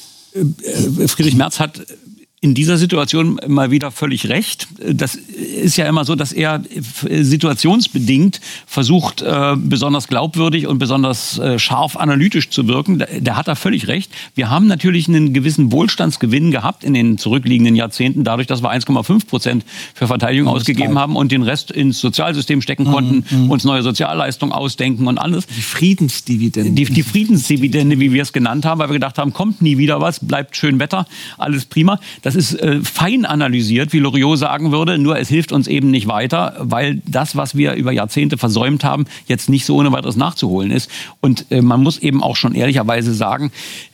Äh, Friedrich Merz hat in dieser Situation mal wieder völlig recht. Das ist ja immer so, dass er situationsbedingt versucht, äh, besonders glaubwürdig und besonders äh, scharf analytisch zu wirken. Da, da hat er völlig recht. Wir haben natürlich einen gewissen Wohlstandsgewinn gehabt in den zurückliegenden Jahrzehnten, dadurch, dass wir eins Komma fünf Prozent für Verteidigung ausgegeben klar. haben und den Rest ins Sozialsystem stecken mhm, konnten, mhm. uns neue Sozialleistungen ausdenken und alles. Die Friedensdividende. Die, die Friedensdividende, wie wir es genannt haben, weil wir gedacht haben, kommt nie wieder was, bleibt schön Wetter, alles prima. Das ist äh, fein analysiert, wie Loriot sagen würde, nur es hilft uns eben nicht weiter, weil das, was wir über Jahrzehnte versäumt haben, jetzt nicht so ohne weiteres nachzuholen ist. Und äh, man muss eben auch schon ehrlicherweise sagen,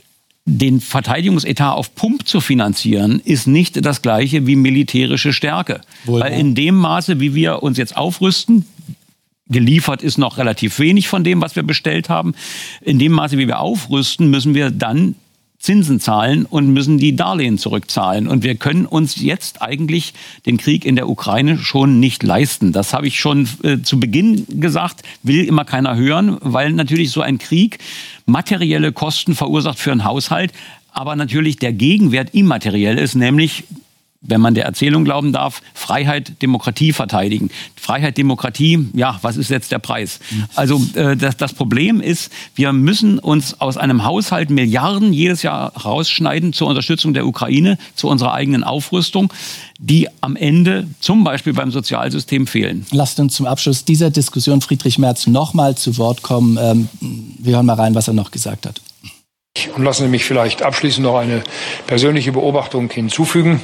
den Verteidigungsetat auf Pump zu finanzieren, ist nicht das Gleiche wie militärische Stärke. Wohl, weil in dem Maße, wie wir uns jetzt aufrüsten, geliefert ist noch relativ wenig von dem, was wir bestellt haben, in dem Maße, wie wir aufrüsten, müssen wir dann Zinsen zahlen und müssen die Darlehen zurückzahlen. Und wir können uns jetzt eigentlich den Krieg in der Ukraine schon nicht leisten. Das habe ich schon äh, zu Beginn gesagt, will immer keiner hören, weil natürlich so ein Krieg materielle Kosten verursacht für einen Haushalt, aber natürlich der Gegenwert immateriell ist, nämlich, wenn man der Erzählung glauben darf, Freiheit, Demokratie verteidigen. Freiheit, Demokratie, ja, was ist jetzt der Preis? Also äh, das, das Problem ist, wir müssen uns aus einem Haushalt Milliarden jedes Jahr rausschneiden zur Unterstützung der Ukraine, zu unserer eigenen Aufrüstung, die am Ende zum Beispiel beim Sozialsystem fehlen. Lasst uns zum Abschluss dieser Diskussion Friedrich Merz noch mal zu Wort kommen. Ähm, wir hören mal rein, was er noch gesagt hat. Und lassen Sie mich vielleicht abschließend noch eine persönliche Beobachtung hinzufügen.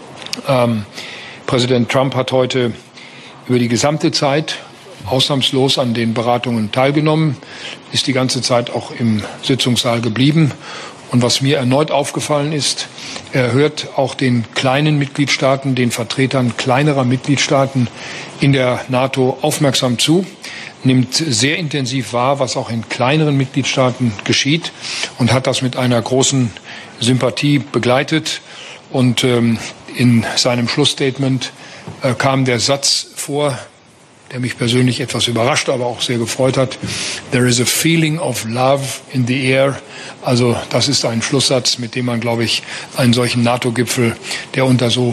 Ähm, Präsident Trump hat heute über die gesamte Zeit ausnahmslos an den Beratungen teilgenommen, ist die ganze Zeit auch im Sitzungssaal geblieben. Und was mir erneut aufgefallen ist, er hört auch den kleinen Mitgliedstaaten, den Vertretern kleinerer Mitgliedstaaten in der NATO aufmerksam zu, nimmt sehr intensiv wahr, was auch in kleineren Mitgliedstaaten geschieht und hat das mit einer großen Sympathie begleitet. Und ähm, in seinem Schlussstatement äh, kam der Satz vor, der mich persönlich etwas überrascht, aber auch sehr gefreut hat. There is a feeling of love in the air. Also das ist ein Schlusssatz, mit dem man, glaube ich, einen solchen NATO-Gipfel, der unter so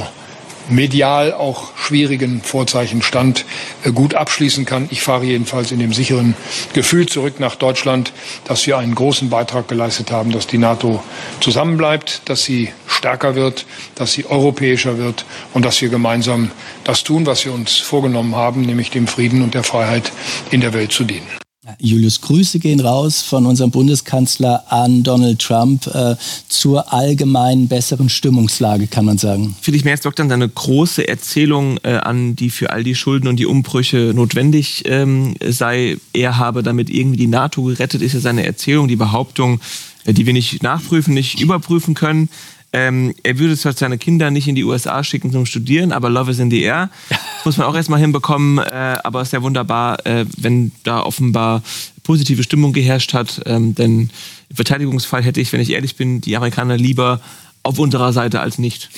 medial auch schwierigen Vorzeichen stand, gut abschließen kann. Ich fahre jedenfalls in dem sicheren Gefühl zurück nach Deutschland, dass wir einen großen Beitrag geleistet haben, dass die NATO zusammenbleibt, dass sie stärker wird, dass sie europäischer wird und dass wir gemeinsam das tun, was wir uns vorgenommen haben, nämlich dem Frieden und der Freiheit in der Welt zu dienen. Julius, Grüße gehen raus von unserem Bundeskanzler an Donald Trump äh, zur allgemeinen besseren Stimmungslage, kann man sagen. Friedrich Merz dockt dann eine große Erzählung äh, an, die für all die Schulden und die Umbrüche notwendig ähm, sei. Er habe damit irgendwie die NATO gerettet, ist ja seine Erzählung, die Behauptung, äh, die wir nicht nachprüfen, nicht überprüfen können. Ähm, er würde zwar seine Kinder nicht in die U S A schicken zum Studieren, aber Love is in the air. Muss man auch erstmal hinbekommen. Äh, aber es ist ja wunderbar, äh, wenn da offenbar positive Stimmung geherrscht hat. Ähm, denn im Verteidigungsfall hätte ich, wenn ich ehrlich bin, die Amerikaner lieber auf unserer Seite als nicht.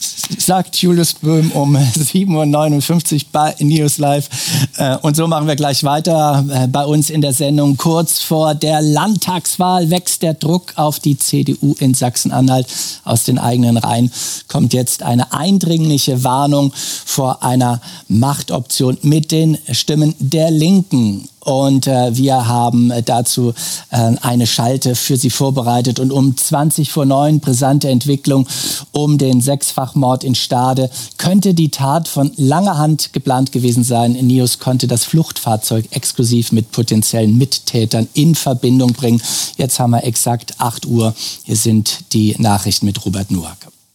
Sagt Julius Böhm um sieben Uhr neunundfünfzig bei News Live. Und so machen wir gleich weiter bei uns in der Sendung. Kurz vor der Landtagswahl wächst der Druck auf die C D U in Sachsen-Anhalt. Aus den eigenen Reihen kommt jetzt eine eindringliche Warnung vor einer Machtoption mit den Stimmen der Linken. und äh, wir haben dazu äh, eine Schalte für Sie vorbereitet. Und um zwanzig vor neun, brisante Entwicklung um den Sechsfachmord in Stade. Könnte die Tat von langer Hand geplant gewesen sein? NIOS konnte das Fluchtfahrzeug exklusiv mit potenziellen Mittätern in Verbindung bringen. Jetzt haben wir exakt acht Uhr. Hier sind die Nachrichten mit Robert Nuak.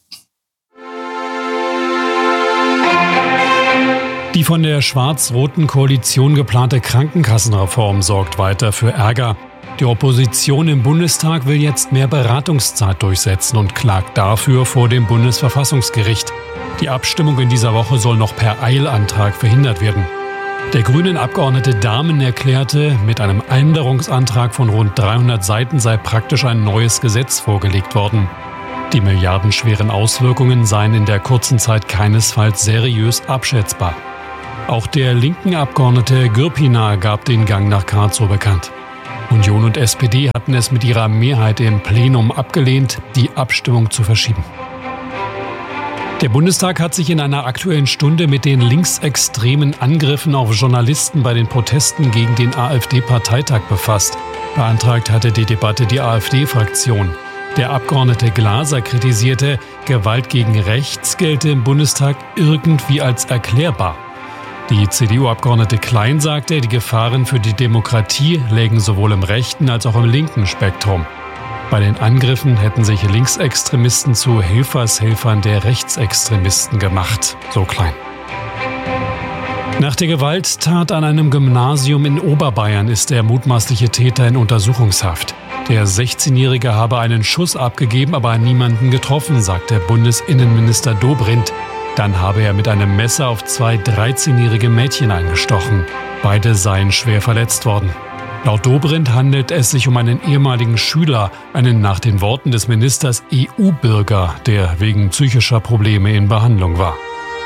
Die von der schwarz-roten Koalition geplante Krankenkassenreform sorgt weiter für Ärger. Die Opposition im Bundestag will jetzt mehr Beratungszeit durchsetzen und klagt dafür vor dem Bundesverfassungsgericht. Die Abstimmung in dieser Woche soll noch per Eilantrag verhindert werden. Der Grünen-Abgeordnete Dahmen erklärte, mit einem Änderungsantrag von rund dreihundert Seiten sei praktisch ein neues Gesetz vorgelegt worden. Die milliardenschweren Auswirkungen seien in der kurzen Zeit keinesfalls seriös abschätzbar. Auch der linken Abgeordnete Gürpina gab den Gang nach Karlsruhe bekannt. Union und S P D hatten es mit ihrer Mehrheit im Plenum abgelehnt, die Abstimmung zu verschieben. Der Bundestag hat sich in einer Aktuellen Stunde mit den linksextremen Angriffen auf Journalisten bei den Protesten gegen den AfD-Parteitag befasst. Beantragt hatte die Debatte die AfD-Fraktion. Der Abgeordnete Glaser kritisierte, Gewalt gegen rechts gelte im Bundestag irgendwie als erklärbar. Die C D U-Abgeordnete Klein sagte, die Gefahren für die Demokratie lägen sowohl im rechten als auch im linken Spektrum. Bei den Angriffen hätten sich Linksextremisten zu Helfershelfern der Rechtsextremisten gemacht, so Klein. Nach der Gewalttat an einem Gymnasium in Oberbayern ist der mutmaßliche Täter in Untersuchungshaft. Der sechzehnjährige habe einen Schuss abgegeben, aber niemanden getroffen, sagt der Bundesinnenminister Dobrindt. Dann habe er mit einem Messer auf zwei dreizehnjährige Mädchen eingestochen. Beide seien schwer verletzt worden. Laut Dobrindt handelt es sich um einen ehemaligen Schüler, einen nach den Worten des Ministers E U-Bürger, der wegen psychischer Probleme in Behandlung war.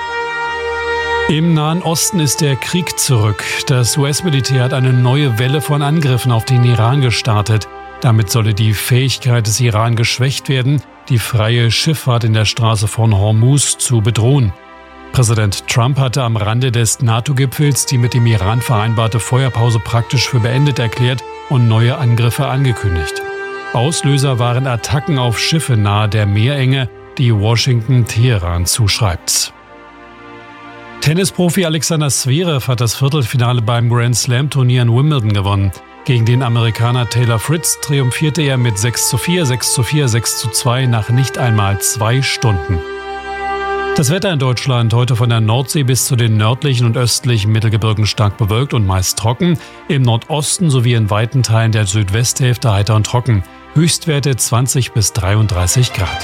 Im Nahen Osten ist der Krieg zurück. Das U S-Militär hat eine neue Welle von Angriffen auf den Iran gestartet. Damit solle die Fähigkeit des Iran geschwächt werden, die freie Schifffahrt in der Straße von Hormuz zu bedrohen. Präsident Trump hatte am Rande des NATO-Gipfels die mit dem Iran vereinbarte Feuerpause praktisch für beendet erklärt und neue Angriffe angekündigt. Auslöser waren Attacken auf Schiffe nahe der Meerenge, die Washington Teheran zuschreibt. Tennisprofi Alexander Zverev hat das Viertelfinale beim Grand Slam-Turnier in Wimbledon gewonnen. Gegen den Amerikaner Taylor Fritz triumphierte er mit sechs zu vier, sechs zu vier, sechs zu zwei nach nicht einmal zwei Stunden. Das Wetter in Deutschland heute von der Nordsee bis zu den nördlichen und östlichen Mittelgebirgen stark bewölkt und meist trocken. Im Nordosten sowie in weiten Teilen der Südwesthälfte heiter und trocken. Höchstwerte zwanzig bis dreiunddreißig Grad.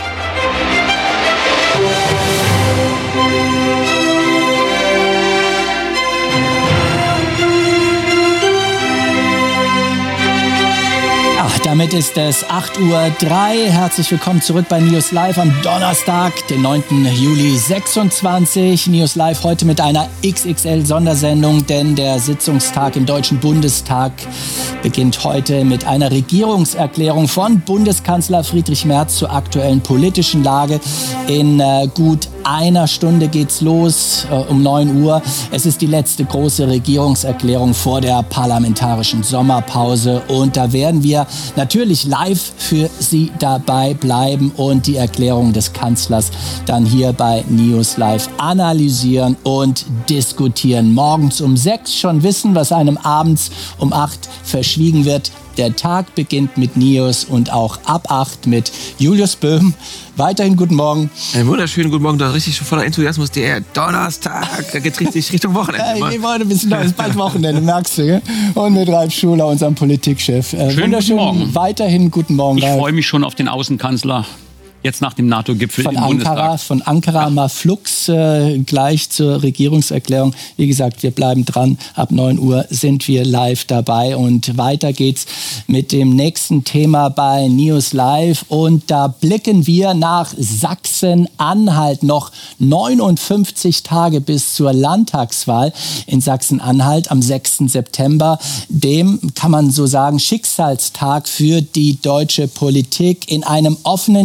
Damit ist es acht Uhr drei. Herzlich willkommen zurück bei NIOS Live am Donnerstag, den neunten Juli sechsundzwanzig. NIOS Live heute mit einer X X L-Sondersendung, denn der Sitzungstag im Deutschen Bundestag beginnt heute mit einer Regierungserklärung von Bundeskanzler Friedrich Merz zur aktuellen politischen Lage. In äh, gut einer Stunde geht's los, äh, um neun Uhr. Es ist die letzte große Regierungserklärung vor der parlamentarischen Sommerpause und da werden wir natürlich live für Sie dabei bleiben und die Erklärung des Kanzlers dann hier bei NIOS Live analysieren und diskutieren. Morgens um sechs schon wissen, was einem abends um acht verschwiegen wird. Der Tag beginnt mit NIOS und auch ab acht mit Julius Böhm. Weiterhin guten Morgen. Einen wunderschönen guten Morgen, da richtig voller Enthusiasmus. Der Donnerstag, da geht richtig Richtung Wochenende. Ja, wir wollen ein bisschen, es ist bald Wochenende, merkst du, gell? Und mit Ralf Schuler, unserem Politikchef. Äh, Schönen guten Morgen. Weiterhin guten Morgen. Ich freue mich schon auf den Außenkanzler. Jetzt nach dem NATO-Gipfel von im Ankara, Bundestag. Von Ankara ja. mal flugs äh, gleich zur Regierungserklärung. Wie gesagt, wir bleiben dran. Ab neun Uhr sind wir live dabei. Und weiter geht's mit dem nächsten Thema bei NIOS Live. Und da blicken wir nach Sachsen-Anhalt. Noch neunundfünfzig Tage bis zur Landtagswahl in Sachsen-Anhalt am sechsten September. Dem kann man so sagen Schicksalstag für die deutsche Politik. In einem offenen Brief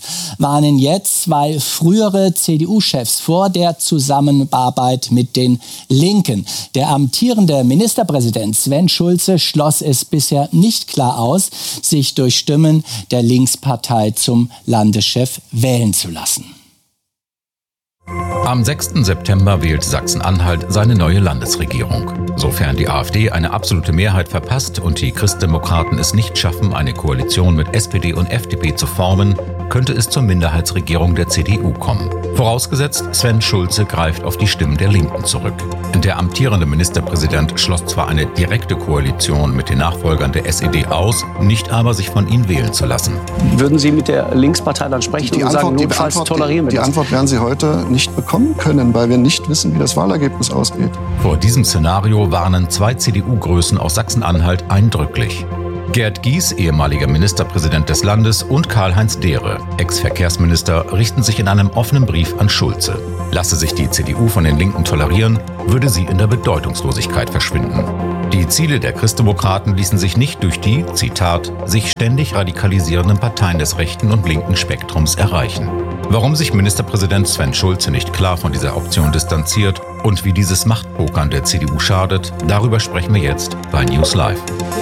warnen jetzt zwei frühere C D U-Chefs vor der Zusammenarbeit mit den Linken. Der amtierende Ministerpräsident Sven Schulze schloss es bisher nicht klar aus, sich durch Stimmen der Linkspartei zum Landeschef wählen zu lassen. Am sechsten September wählt Sachsen-Anhalt seine neue Landesregierung. Sofern die AfD eine absolute Mehrheit verpasst und die Christdemokraten es nicht schaffen, eine Koalition mit S P D und F D P zu formen, könnte es zur Minderheitsregierung der C D U kommen. Vorausgesetzt, Sven Schulze greift auf die Stimmen der Linken zurück. Der amtierende Ministerpräsident schloss zwar eine direkte Koalition mit den Nachfolgern der S E D aus, nicht aber, sich von ihnen wählen zu lassen. Würden Sie mit der Linkspartei dann sprechen die und Antwort, sagen, notfalls Antwort, tolerieren wir die, das? Die Antwort werden Sie heute nicht bekommen können, weil wir nicht wissen, wie das Wahlergebnis ausgeht. Vor diesem Szenario warnen zwei C D U-Größen aus Sachsen-Anhalt eindrücklich. Gerd Gies, ehemaliger Ministerpräsident des Landes, und Karl-Heinz Dehre, Ex-Verkehrsminister, richten sich in einem offenen Brief an Schulze. Lasse sich die C D U von den Linken tolerieren, würde sie in der Bedeutungslosigkeit verschwinden. Die Ziele der Christdemokraten ließen sich nicht durch die, Zitat, sich ständig radikalisierenden Parteien des rechten und linken Spektrums erreichen. Warum sich Ministerpräsident Sven Schulze nicht klar von dieser Option distanziert und wie dieses Machtpokern der C D U schadet, darüber sprechen wir jetzt bei News Live.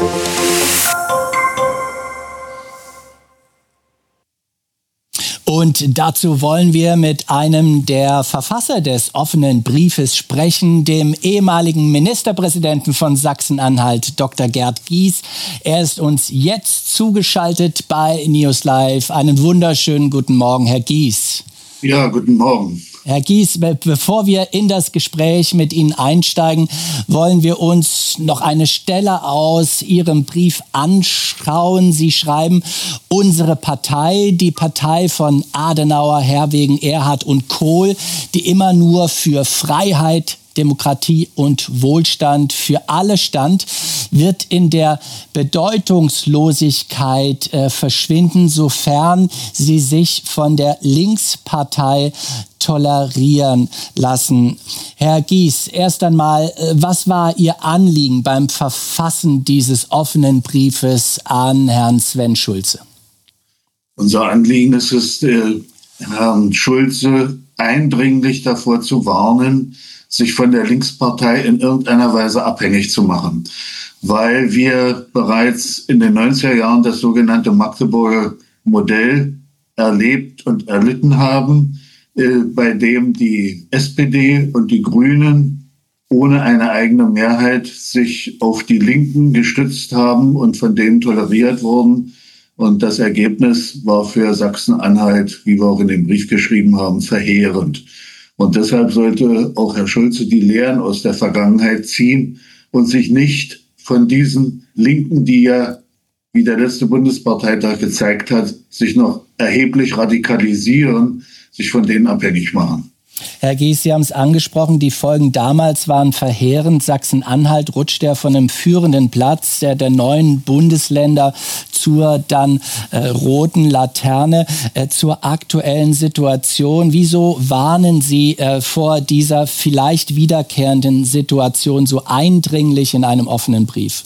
Und dazu wollen wir mit einem der Verfasser des offenen Briefes sprechen, dem ehemaligen Ministerpräsidenten von Sachsen-Anhalt, Doktor Gerd Gies. Er ist uns jetzt zugeschaltet bei News Live. Einen wunderschönen guten Morgen, Herr Gies. Ja, guten Morgen. Herr Gies, bevor wir in das Gespräch mit Ihnen einsteigen, wollen wir uns noch eine Stelle aus Ihrem Brief anschauen. Sie schreiben, unsere Partei, die Partei von Adenauer, Herwegen, Erhard und Kohl, die immer nur für Freiheit, Demokratie und Wohlstand für alle stand, wird in der Bedeutungslosigkeit äh, verschwinden, sofern sie sich von der Linkspartei tolerieren lassen. Herr Gies, erst einmal, was war Ihr Anliegen beim Verfassen dieses offenen Briefes an Herrn Sven Schulze? Unser Anliegen ist es, äh, Herrn Schulze eindringlich davor zu warnen, sich von der Linkspartei in irgendeiner Weise abhängig zu machen. Weil wir bereits in den neunziger Jahren das sogenannte Magdeburger Modell erlebt und erlitten haben, äh, bei dem die S P D und die Grünen ohne eine eigene Mehrheit sich auf die Linken gestützt haben und von denen toleriert wurden. Und das Ergebnis war für Sachsen-Anhalt, wie wir auch in dem Brief geschrieben haben, verheerend. Und deshalb sollte auch Herr Schulze die Lehren aus der Vergangenheit ziehen und sich nicht von diesen Linken, die ja, wie der letzte Bundesparteitag gezeigt hat, sich noch erheblich radikalisieren, sich von denen abhängig machen. Herr Gies, Sie haben es angesprochen, die Folgen damals waren verheerend. Sachsen-Anhalt rutscht ja von einem führenden Platz der, der neuen Bundesländer zur dann äh, roten Laterne, äh, zur aktuellen Situation. Wieso warnen Sie äh, vor dieser vielleicht wiederkehrenden Situation so eindringlich in einem offenen Brief?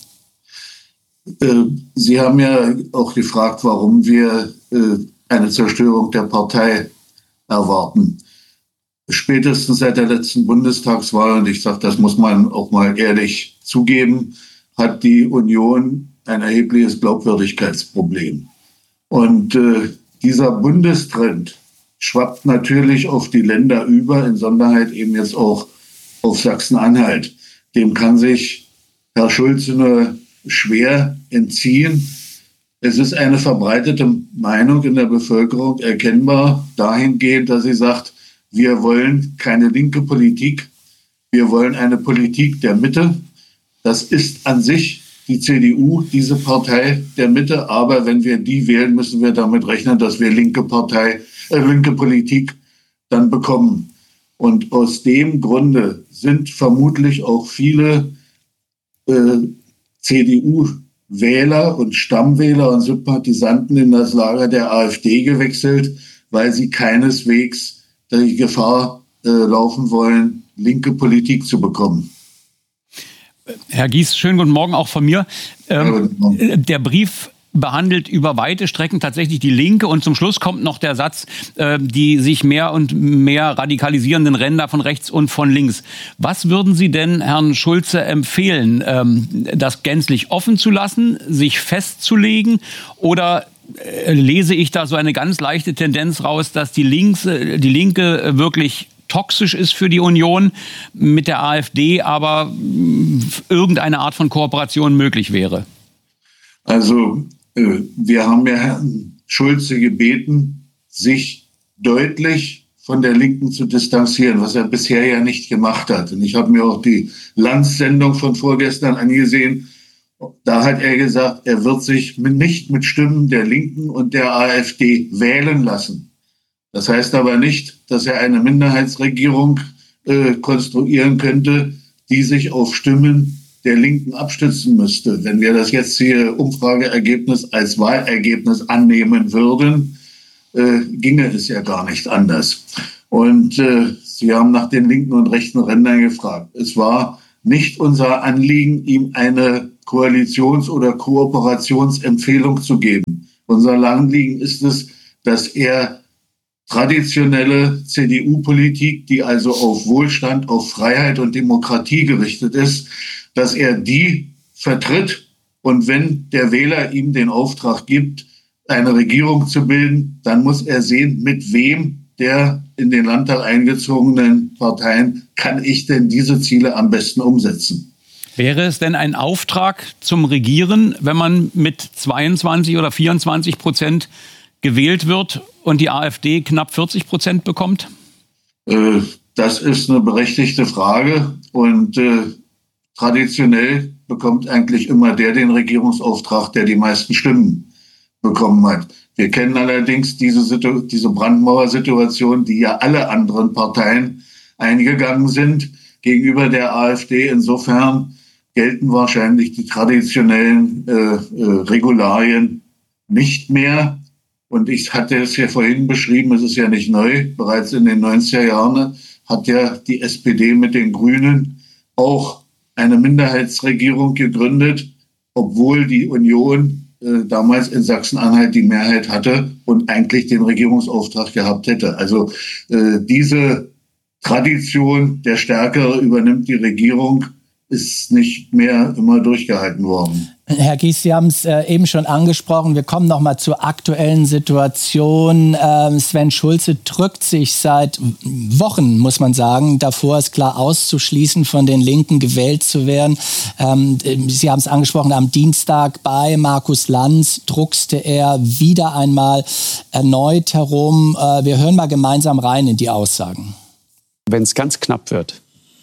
Äh, Sie haben ja auch gefragt, warum wir äh, eine Zerstörung der Partei erwarten. Spätestens seit der letzten Bundestagswahl, und ich sage, das muss man auch mal ehrlich zugeben, hat die Union ein erhebliches Glaubwürdigkeitsproblem. Und äh, dieser Bundestrend schwappt natürlich auf die Länder über, in Sonderheit eben jetzt auch auf Sachsen-Anhalt. Dem kann sich Herr Schulze nur schwer entziehen. Es ist eine verbreitete Meinung in der Bevölkerung erkennbar dahingehend, dass sie sagt, wir wollen keine linke Politik, wir wollen eine Politik der Mitte. Das ist an sich die C D U, diese Partei der Mitte. Aber wenn wir die wählen, müssen wir damit rechnen, dass wir linke Partei, äh, linke Politik dann bekommen. Und aus dem Grunde sind vermutlich auch viele äh, C D U-Wähler und Stammwähler und Sympathisanten in das Lager der AfD gewechselt, weil sie keineswegs die Gefahr äh, laufen wollen, linke Politik zu bekommen. Herr Gies, schönen guten Morgen auch von mir. Ähm, ja, der Brief behandelt über weite Strecken tatsächlich die Linke. Und zum Schluss kommt noch der Satz, äh, die sich mehr und mehr radikalisierenden Ränder von rechts und von links. Was würden Sie denn Herrn Schulze empfehlen, ähm, das gänzlich offen zu lassen, sich festzulegen, oder äh, lese ich da so eine ganz leichte Tendenz raus, dass die, Links, äh, die Linke wirklich toxisch ist für die Union mit der AfD, aber mh, irgendeine Art von Kooperation möglich wäre? Also äh, wir haben ja Herrn Schulze gebeten, sich deutlich von der Linken zu distanzieren, was er bisher ja nicht gemacht hat. Und ich habe mir auch die Lanz-Sendung von vorgestern angesehen. Da hat er gesagt, er wird sich nicht mit Stimmen der Linken und der AfD wählen lassen. Das heißt aber nicht, dass er eine Minderheitsregierung äh, konstruieren könnte, die sich auf Stimmen der Linken abstützen müsste. Wenn wir das jetzt hier Umfrageergebnis als Wahlergebnis annehmen würden, äh, ginge es ja gar nicht anders. Und äh, Sie haben nach den linken und rechten Rändern gefragt. Es war nicht unser Anliegen, ihm eine Koalitions- oder Kooperationsempfehlung zu geben. Unser Anliegen ist es, dass er traditionelle C D U-Politik, die also auf Wohlstand, auf Freiheit und Demokratie gerichtet ist, dass er die vertritt. Und wenn der Wähler ihm den Auftrag gibt, eine Regierung zu bilden, dann muss er sehen, mit wem der in den Landtag eingezogenen Parteien kann ich denn diese Ziele am besten umsetzen. Wäre es denn ein Auftrag zum Regieren, wenn man mit zweiundzwanzig oder vierundzwanzig Prozent gewählt wird und die AfD knapp vierzig Prozent bekommt? Äh, das ist eine berechtigte Frage. Und äh, traditionell bekommt eigentlich immer der den Regierungsauftrag, der die meisten Stimmen bekommen hat. Wir kennen allerdings diese, Situ- diese Brandmauersituation, die ja alle anderen Parteien eingegangen sind gegenüber der AfD. Insofern gelten wahrscheinlich die traditionellen äh, äh, Regularien nicht mehr. Und ich hatte es ja vorhin beschrieben, es ist ja nicht neu. Bereits in den neunziger Jahren hat ja die S P D mit den Grünen auch eine Minderheitsregierung gegründet, obwohl die Union äh, damals in Sachsen-Anhalt die Mehrheit hatte und eigentlich den Regierungsauftrag gehabt hätte. Also äh, diese Tradition, der Stärkere übernimmt die Regierung, ist nicht mehr immer durchgehalten worden. Herr Gies, Sie haben es äh, eben schon angesprochen. Wir kommen noch mal zur aktuellen Situation. Ähm, Sven Schulze drückt sich seit Wochen, muss man sagen, davor, es klar auszuschließen, von den Linken gewählt zu werden. Ähm, Sie haben es angesprochen, am Dienstag bei Markus Lanz druckste er wieder einmal erneut herum. Äh, wir hören mal gemeinsam rein in die Aussagen. Wenn es ganz knapp wird,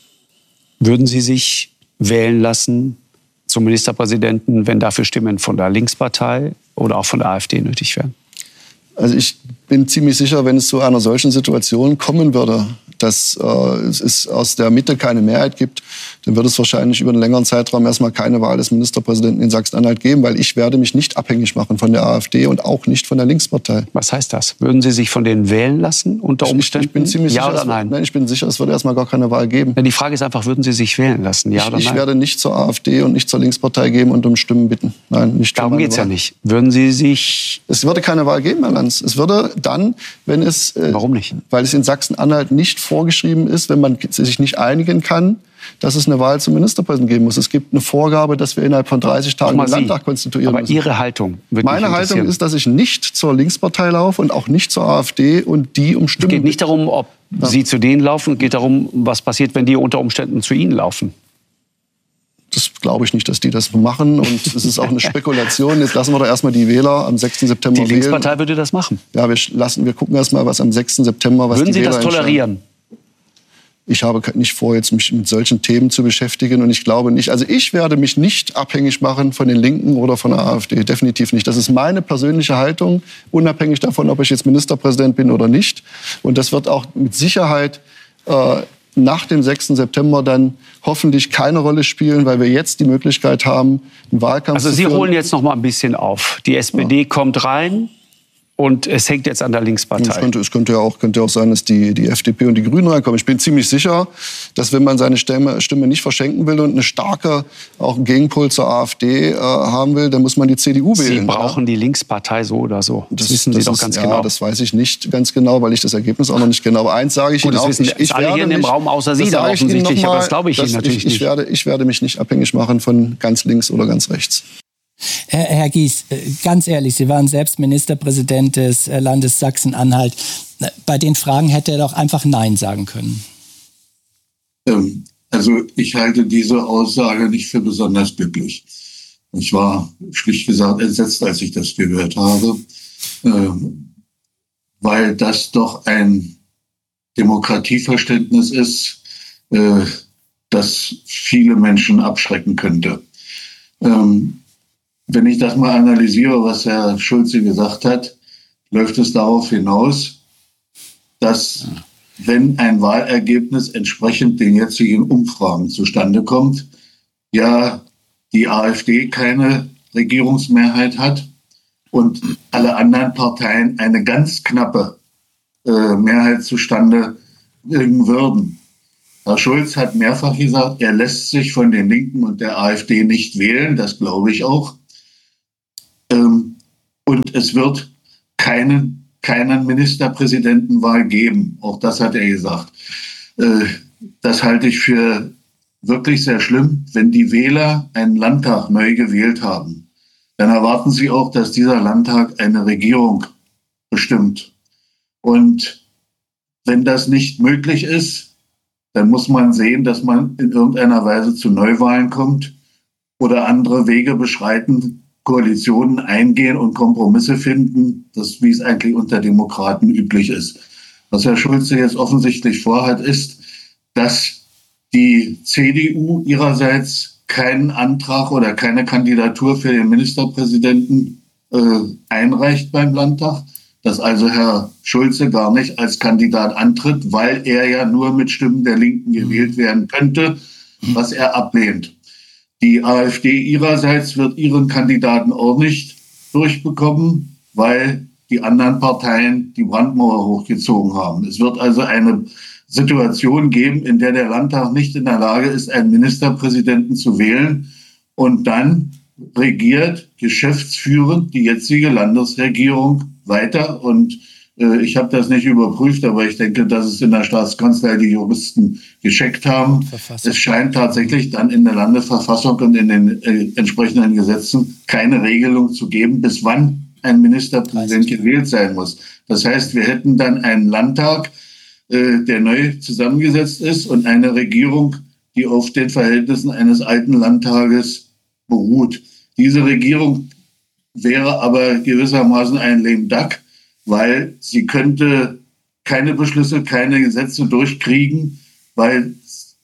würden Sie sich wählen lassen zum Ministerpräsidenten, wenn dafür Stimmen von der Linkspartei oder auch von der AfD nötig wären? Also ich bin ziemlich sicher, wenn es zu einer solchen Situation kommen würde, dass äh, es aus der Mitte keine Mehrheit gibt, dann wird es wahrscheinlich über einen längeren Zeitraum erstmal keine Wahl des Ministerpräsidenten in Sachsen-Anhalt geben, weil ich werde mich nicht abhängig machen von der AfD und auch nicht von der Linkspartei. Was heißt das? Würden Sie sich von denen wählen lassen unter Umständen? Ich, ich bin ziemlich ja sicher, oder nein? Es, nein, ich bin sicher, es wird erstmal gar keine Wahl geben. Ja, die Frage ist einfach, würden Sie sich wählen lassen? Ja ich, oder nein? Ich werde nicht zur AfD und nicht zur Linkspartei gehen und um Stimmen bitten. Nein, nicht. Darum geht es ja nicht. Würden Sie sich... Es würde keine Wahl geben, Herr Lanz. Es würde dann, wenn es... Äh, Warum nicht? Weil es in Sachsen-Anhalt nicht vorgeschrieben ist, wenn man sich nicht einigen kann, dass es eine Wahl zum Ministerpräsidenten geben muss. Es gibt eine Vorgabe, dass wir innerhalb von dreißig Tagen den Landtag konstituieren aber müssen. Ihre Haltung würde Meine mich Haltung ist, dass ich nicht zur Linkspartei laufe und auch nicht zur AfD und die um Stimmen... Es geht nicht darum, ob ja. Sie zu denen laufen, es geht darum, was passiert, wenn die unter Umständen zu Ihnen laufen. Das glaube ich nicht, dass die das machen. Und es ist auch eine Spekulation. Jetzt lassen wir doch erstmal die Wähler am sechsten September wählen. Die Linkspartei wählen. Würde das machen. Ja, wir, lassen, wir gucken erst mal, was am sechsten September... Was Würden die Sie Wähler das tolerieren? Ich habe nicht vor, jetzt mich mit solchen Themen zu beschäftigen. Und ich glaube nicht, also ich werde mich nicht abhängig machen von den Linken oder von der AfD. Definitiv nicht. Das ist meine persönliche Haltung, unabhängig davon, ob ich jetzt Ministerpräsident bin oder nicht. Und das wird auch mit Sicherheit äh, nach dem sechsten September dann hoffentlich keine Rolle spielen, weil wir jetzt die Möglichkeit haben, einen Wahlkampf also zu Sie führen. holen jetzt noch mal ein bisschen auf. Die S P D ja. kommt rein. Und es hängt jetzt an der Linkspartei. Es könnte, es könnte ja auch, könnte auch sein, dass die, die F D P und die Grünen reinkommen. Ich bin ziemlich sicher, dass wenn man seine Stimme, Stimme nicht verschenken will und eine starke, auch einen Gegenpol zur AfD äh, haben will, dann muss man die C D U wählen. Sie brauchen ja die Linkspartei so oder so. Das, das wissen Sie das doch ist, ganz ja, genau. Das weiß ich nicht ganz genau, weil ich das Ergebnis auch noch nicht genau. Aber eins sage ich Gut, Ihnen auch. Das wissen ich, ich alle werde hier in dem mich, Raum außer Sie da offensichtlich, aber das glaube ich Ihnen natürlich ich, ich nicht. Werde, ich werde mich nicht abhängig machen von ganz links oder ganz rechts. Herr, Herr Gies, ganz ehrlich, Sie waren selbst Ministerpräsident des Landes Sachsen-Anhalt. Bei den Fragen hätte er doch einfach Nein sagen können. Ähm, also ich halte diese Aussage nicht für besonders glücklich. Ich war schlicht gesagt entsetzt, als ich das gehört habe, ähm, weil das doch ein Demokratieverständnis ist, äh, das viele Menschen abschrecken könnte. Ähm, Wenn ich das mal analysiere, was Herr Schulze gesagt hat, läuft es darauf hinaus, dass wenn ein Wahlergebnis entsprechend den jetzigen Umfragen zustande kommt, ja die AfD keine Regierungsmehrheit hat und alle anderen Parteien eine ganz knappe äh, Mehrheit zustande bringen würden. Herr Schulz hat mehrfach gesagt, er lässt sich von den Linken und der AfD nicht wählen, das glaube ich auch. Und es wird keinen, keinen Ministerpräsidentenwahl geben. Auch das hat er gesagt. Das halte ich für wirklich sehr schlimm. Wenn die Wähler einen Landtag neu gewählt haben, dann erwarten sie auch, dass dieser Landtag eine Regierung bestimmt. Und wenn das nicht möglich ist, dann muss man sehen, dass man in irgendeiner Weise zu Neuwahlen kommt oder andere Wege beschreiten, Koalitionen eingehen und Kompromisse finden, das wie es eigentlich unter Demokraten üblich ist. Was Herr Schulze jetzt offensichtlich vorhat, ist, dass die C D U ihrerseits keinen Antrag oder keine Kandidatur für den Ministerpräsidenten äh, einreicht beim Landtag, dass also Herr Schulze gar nicht als Kandidat antritt, weil er ja nur mit Stimmen der Linken gewählt werden könnte, was er ablehnt. Die AfD ihrerseits wird ihren Kandidaten auch nicht durchbekommen, weil die anderen Parteien die Brandmauer hochgezogen haben. Es wird also eine Situation geben, in der der Landtag nicht in der Lage ist, einen Ministerpräsidenten zu wählen und dann regiert geschäftsführend die jetzige Landesregierung weiter. Und äh, ich habe das nicht überprüft, aber ich denke, dass es in der Staatskanzlei die Juristen gescheckt haben. Es scheint tatsächlich dann in der Landesverfassung und in den äh, entsprechenden Gesetzen keine Regelung zu geben, bis wann ein Ministerpräsident gewählt sein muss. Das heißt, wir hätten dann einen Landtag, äh, der neu zusammengesetzt ist und eine Regierung, die auf den Verhältnissen eines alten Landtages beruht. Diese Regierung wäre aber gewissermaßen ein lame duck, weil sie könnte keine Beschlüsse, keine Gesetze durchkriegen, weil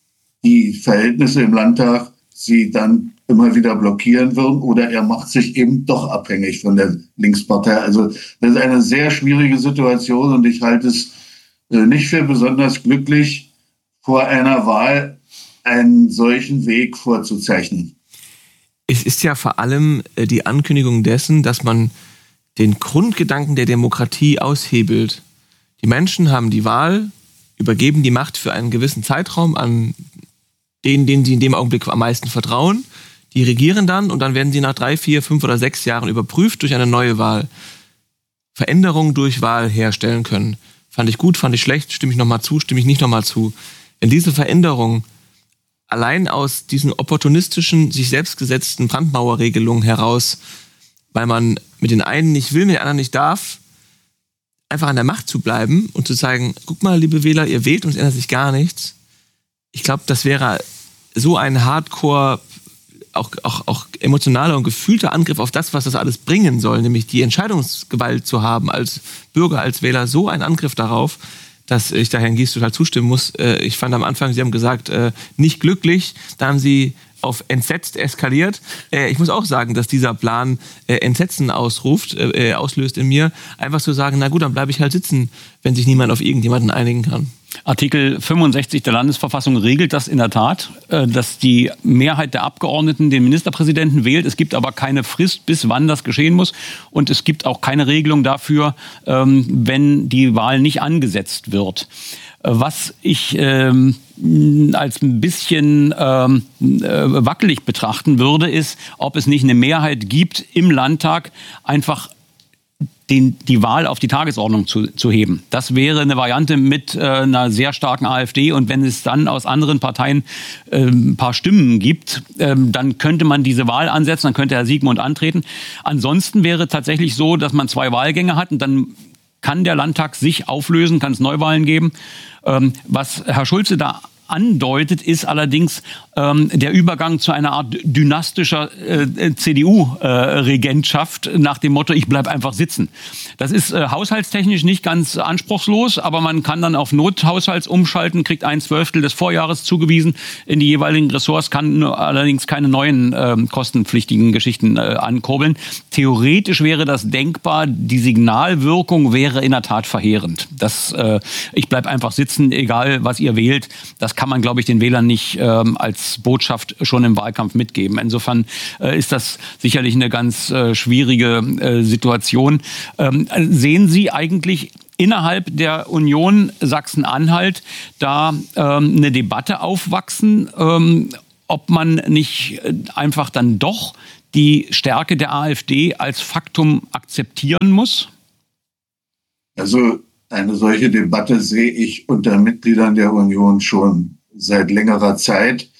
die Verhältnisse im Landtag sie dann immer wieder blockieren würden oder er macht sich eben doch abhängig von der Linkspartei. Also das ist eine sehr schwierige Situation und ich halte es nicht für besonders glücklich, vor einer Wahl einen solchen Weg vorzuzeichnen. Es ist ja vor allem die Ankündigung dessen, dass man den Grundgedanken der Demokratie aushebelt. Die Menschen haben die Wahl, übergeben die Macht für einen gewissen Zeitraum an denen, denen sie in dem Augenblick am meisten vertrauen. Die regieren dann und dann werden sie nach drei, vier, fünf oder sechs Jahren überprüft durch eine neue Wahl. Veränderungen durch Wahl herstellen können. Fand ich gut, fand ich schlecht, stimme ich nochmal zu, stimme ich nicht nochmal zu. Wenn diese Veränderung allein aus diesen opportunistischen, sich selbst gesetzten Brandmauerregelungen heraus, weil man mit den einen nicht will, mit den anderen nicht darf, einfach an der Macht zu bleiben und zu sagen, guck mal, liebe Wähler, ihr wählt und es ändert sich gar nichts. Ich glaube, das wäre so ein Hardcore, auch, auch, auch emotionaler und gefühlter Angriff auf das, was das alles bringen soll, nämlich die Entscheidungsgewalt zu haben als Bürger, als Wähler, so ein Angriff darauf, dass ich da Herrn Gies total zustimmen muss. Ich fand am Anfang, Sie haben gesagt, nicht glücklich, da haben Sie auf entsetzt eskaliert. Ich muss auch sagen, dass dieser Plan Entsetzen ausruft, auslöst in mir, einfach zu sagen, na gut, dann bleibe ich halt sitzen, wenn sich niemand auf irgendjemanden einigen kann. Artikel fünfundsechzig der Landesverfassung regelt das in der Tat, dass die Mehrheit der Abgeordneten den Ministerpräsidenten wählt. Es gibt aber keine Frist, bis wann das geschehen muss. Und es gibt auch keine Regelung dafür, wenn die Wahl nicht angesetzt wird. Was ich ähm, als ein bisschen ähm, wackelig betrachten würde, ist, ob es nicht eine Mehrheit gibt im Landtag, einfach Den, die Wahl auf die Tagesordnung zu, zu heben. Das wäre eine Variante mit äh, einer sehr starken AfD. Und wenn es dann aus anderen Parteien äh, ein paar Stimmen gibt, äh, dann könnte man diese Wahl ansetzen, dann könnte Herr Siegmund antreten. Ansonsten wäre tatsächlich so, dass man zwei Wahlgänge hat und dann kann der Landtag sich auflösen, kann es Neuwahlen geben. Ähm, was Herr Schulze da andeutet, ist allerdings ähm, der Übergang zu einer Art dynastischer äh, C D U-Regentschaft äh, nach dem Motto, ich bleib einfach sitzen. Das ist äh, haushaltstechnisch nicht ganz anspruchslos, aber man kann dann auf Nothaushalts umschalten, kriegt ein Zwölftel des Vorjahres zugewiesen in die jeweiligen Ressorts, kann allerdings keine neuen äh, kostenpflichtigen Geschichten äh, ankurbeln. Theoretisch wäre das denkbar, die Signalwirkung wäre in der Tat verheerend. Das, äh, ich bleib einfach sitzen, egal was ihr wählt, das kann man, glaube ich, den Wählern nicht ähm, als Botschaft schon im Wahlkampf mitgeben. Insofern äh, ist das sicherlich eine ganz äh, schwierige äh, Situation. Ähm, sehen Sie eigentlich innerhalb der Union Sachsen-Anhalt da ähm, eine Debatte aufwachsen, ähm, ob man nicht einfach dann doch die Stärke der AfD als Faktum akzeptieren muss? Also eine solche Debatte sehe ich unter Mitgliedern der Union schon seit längerer Zeit.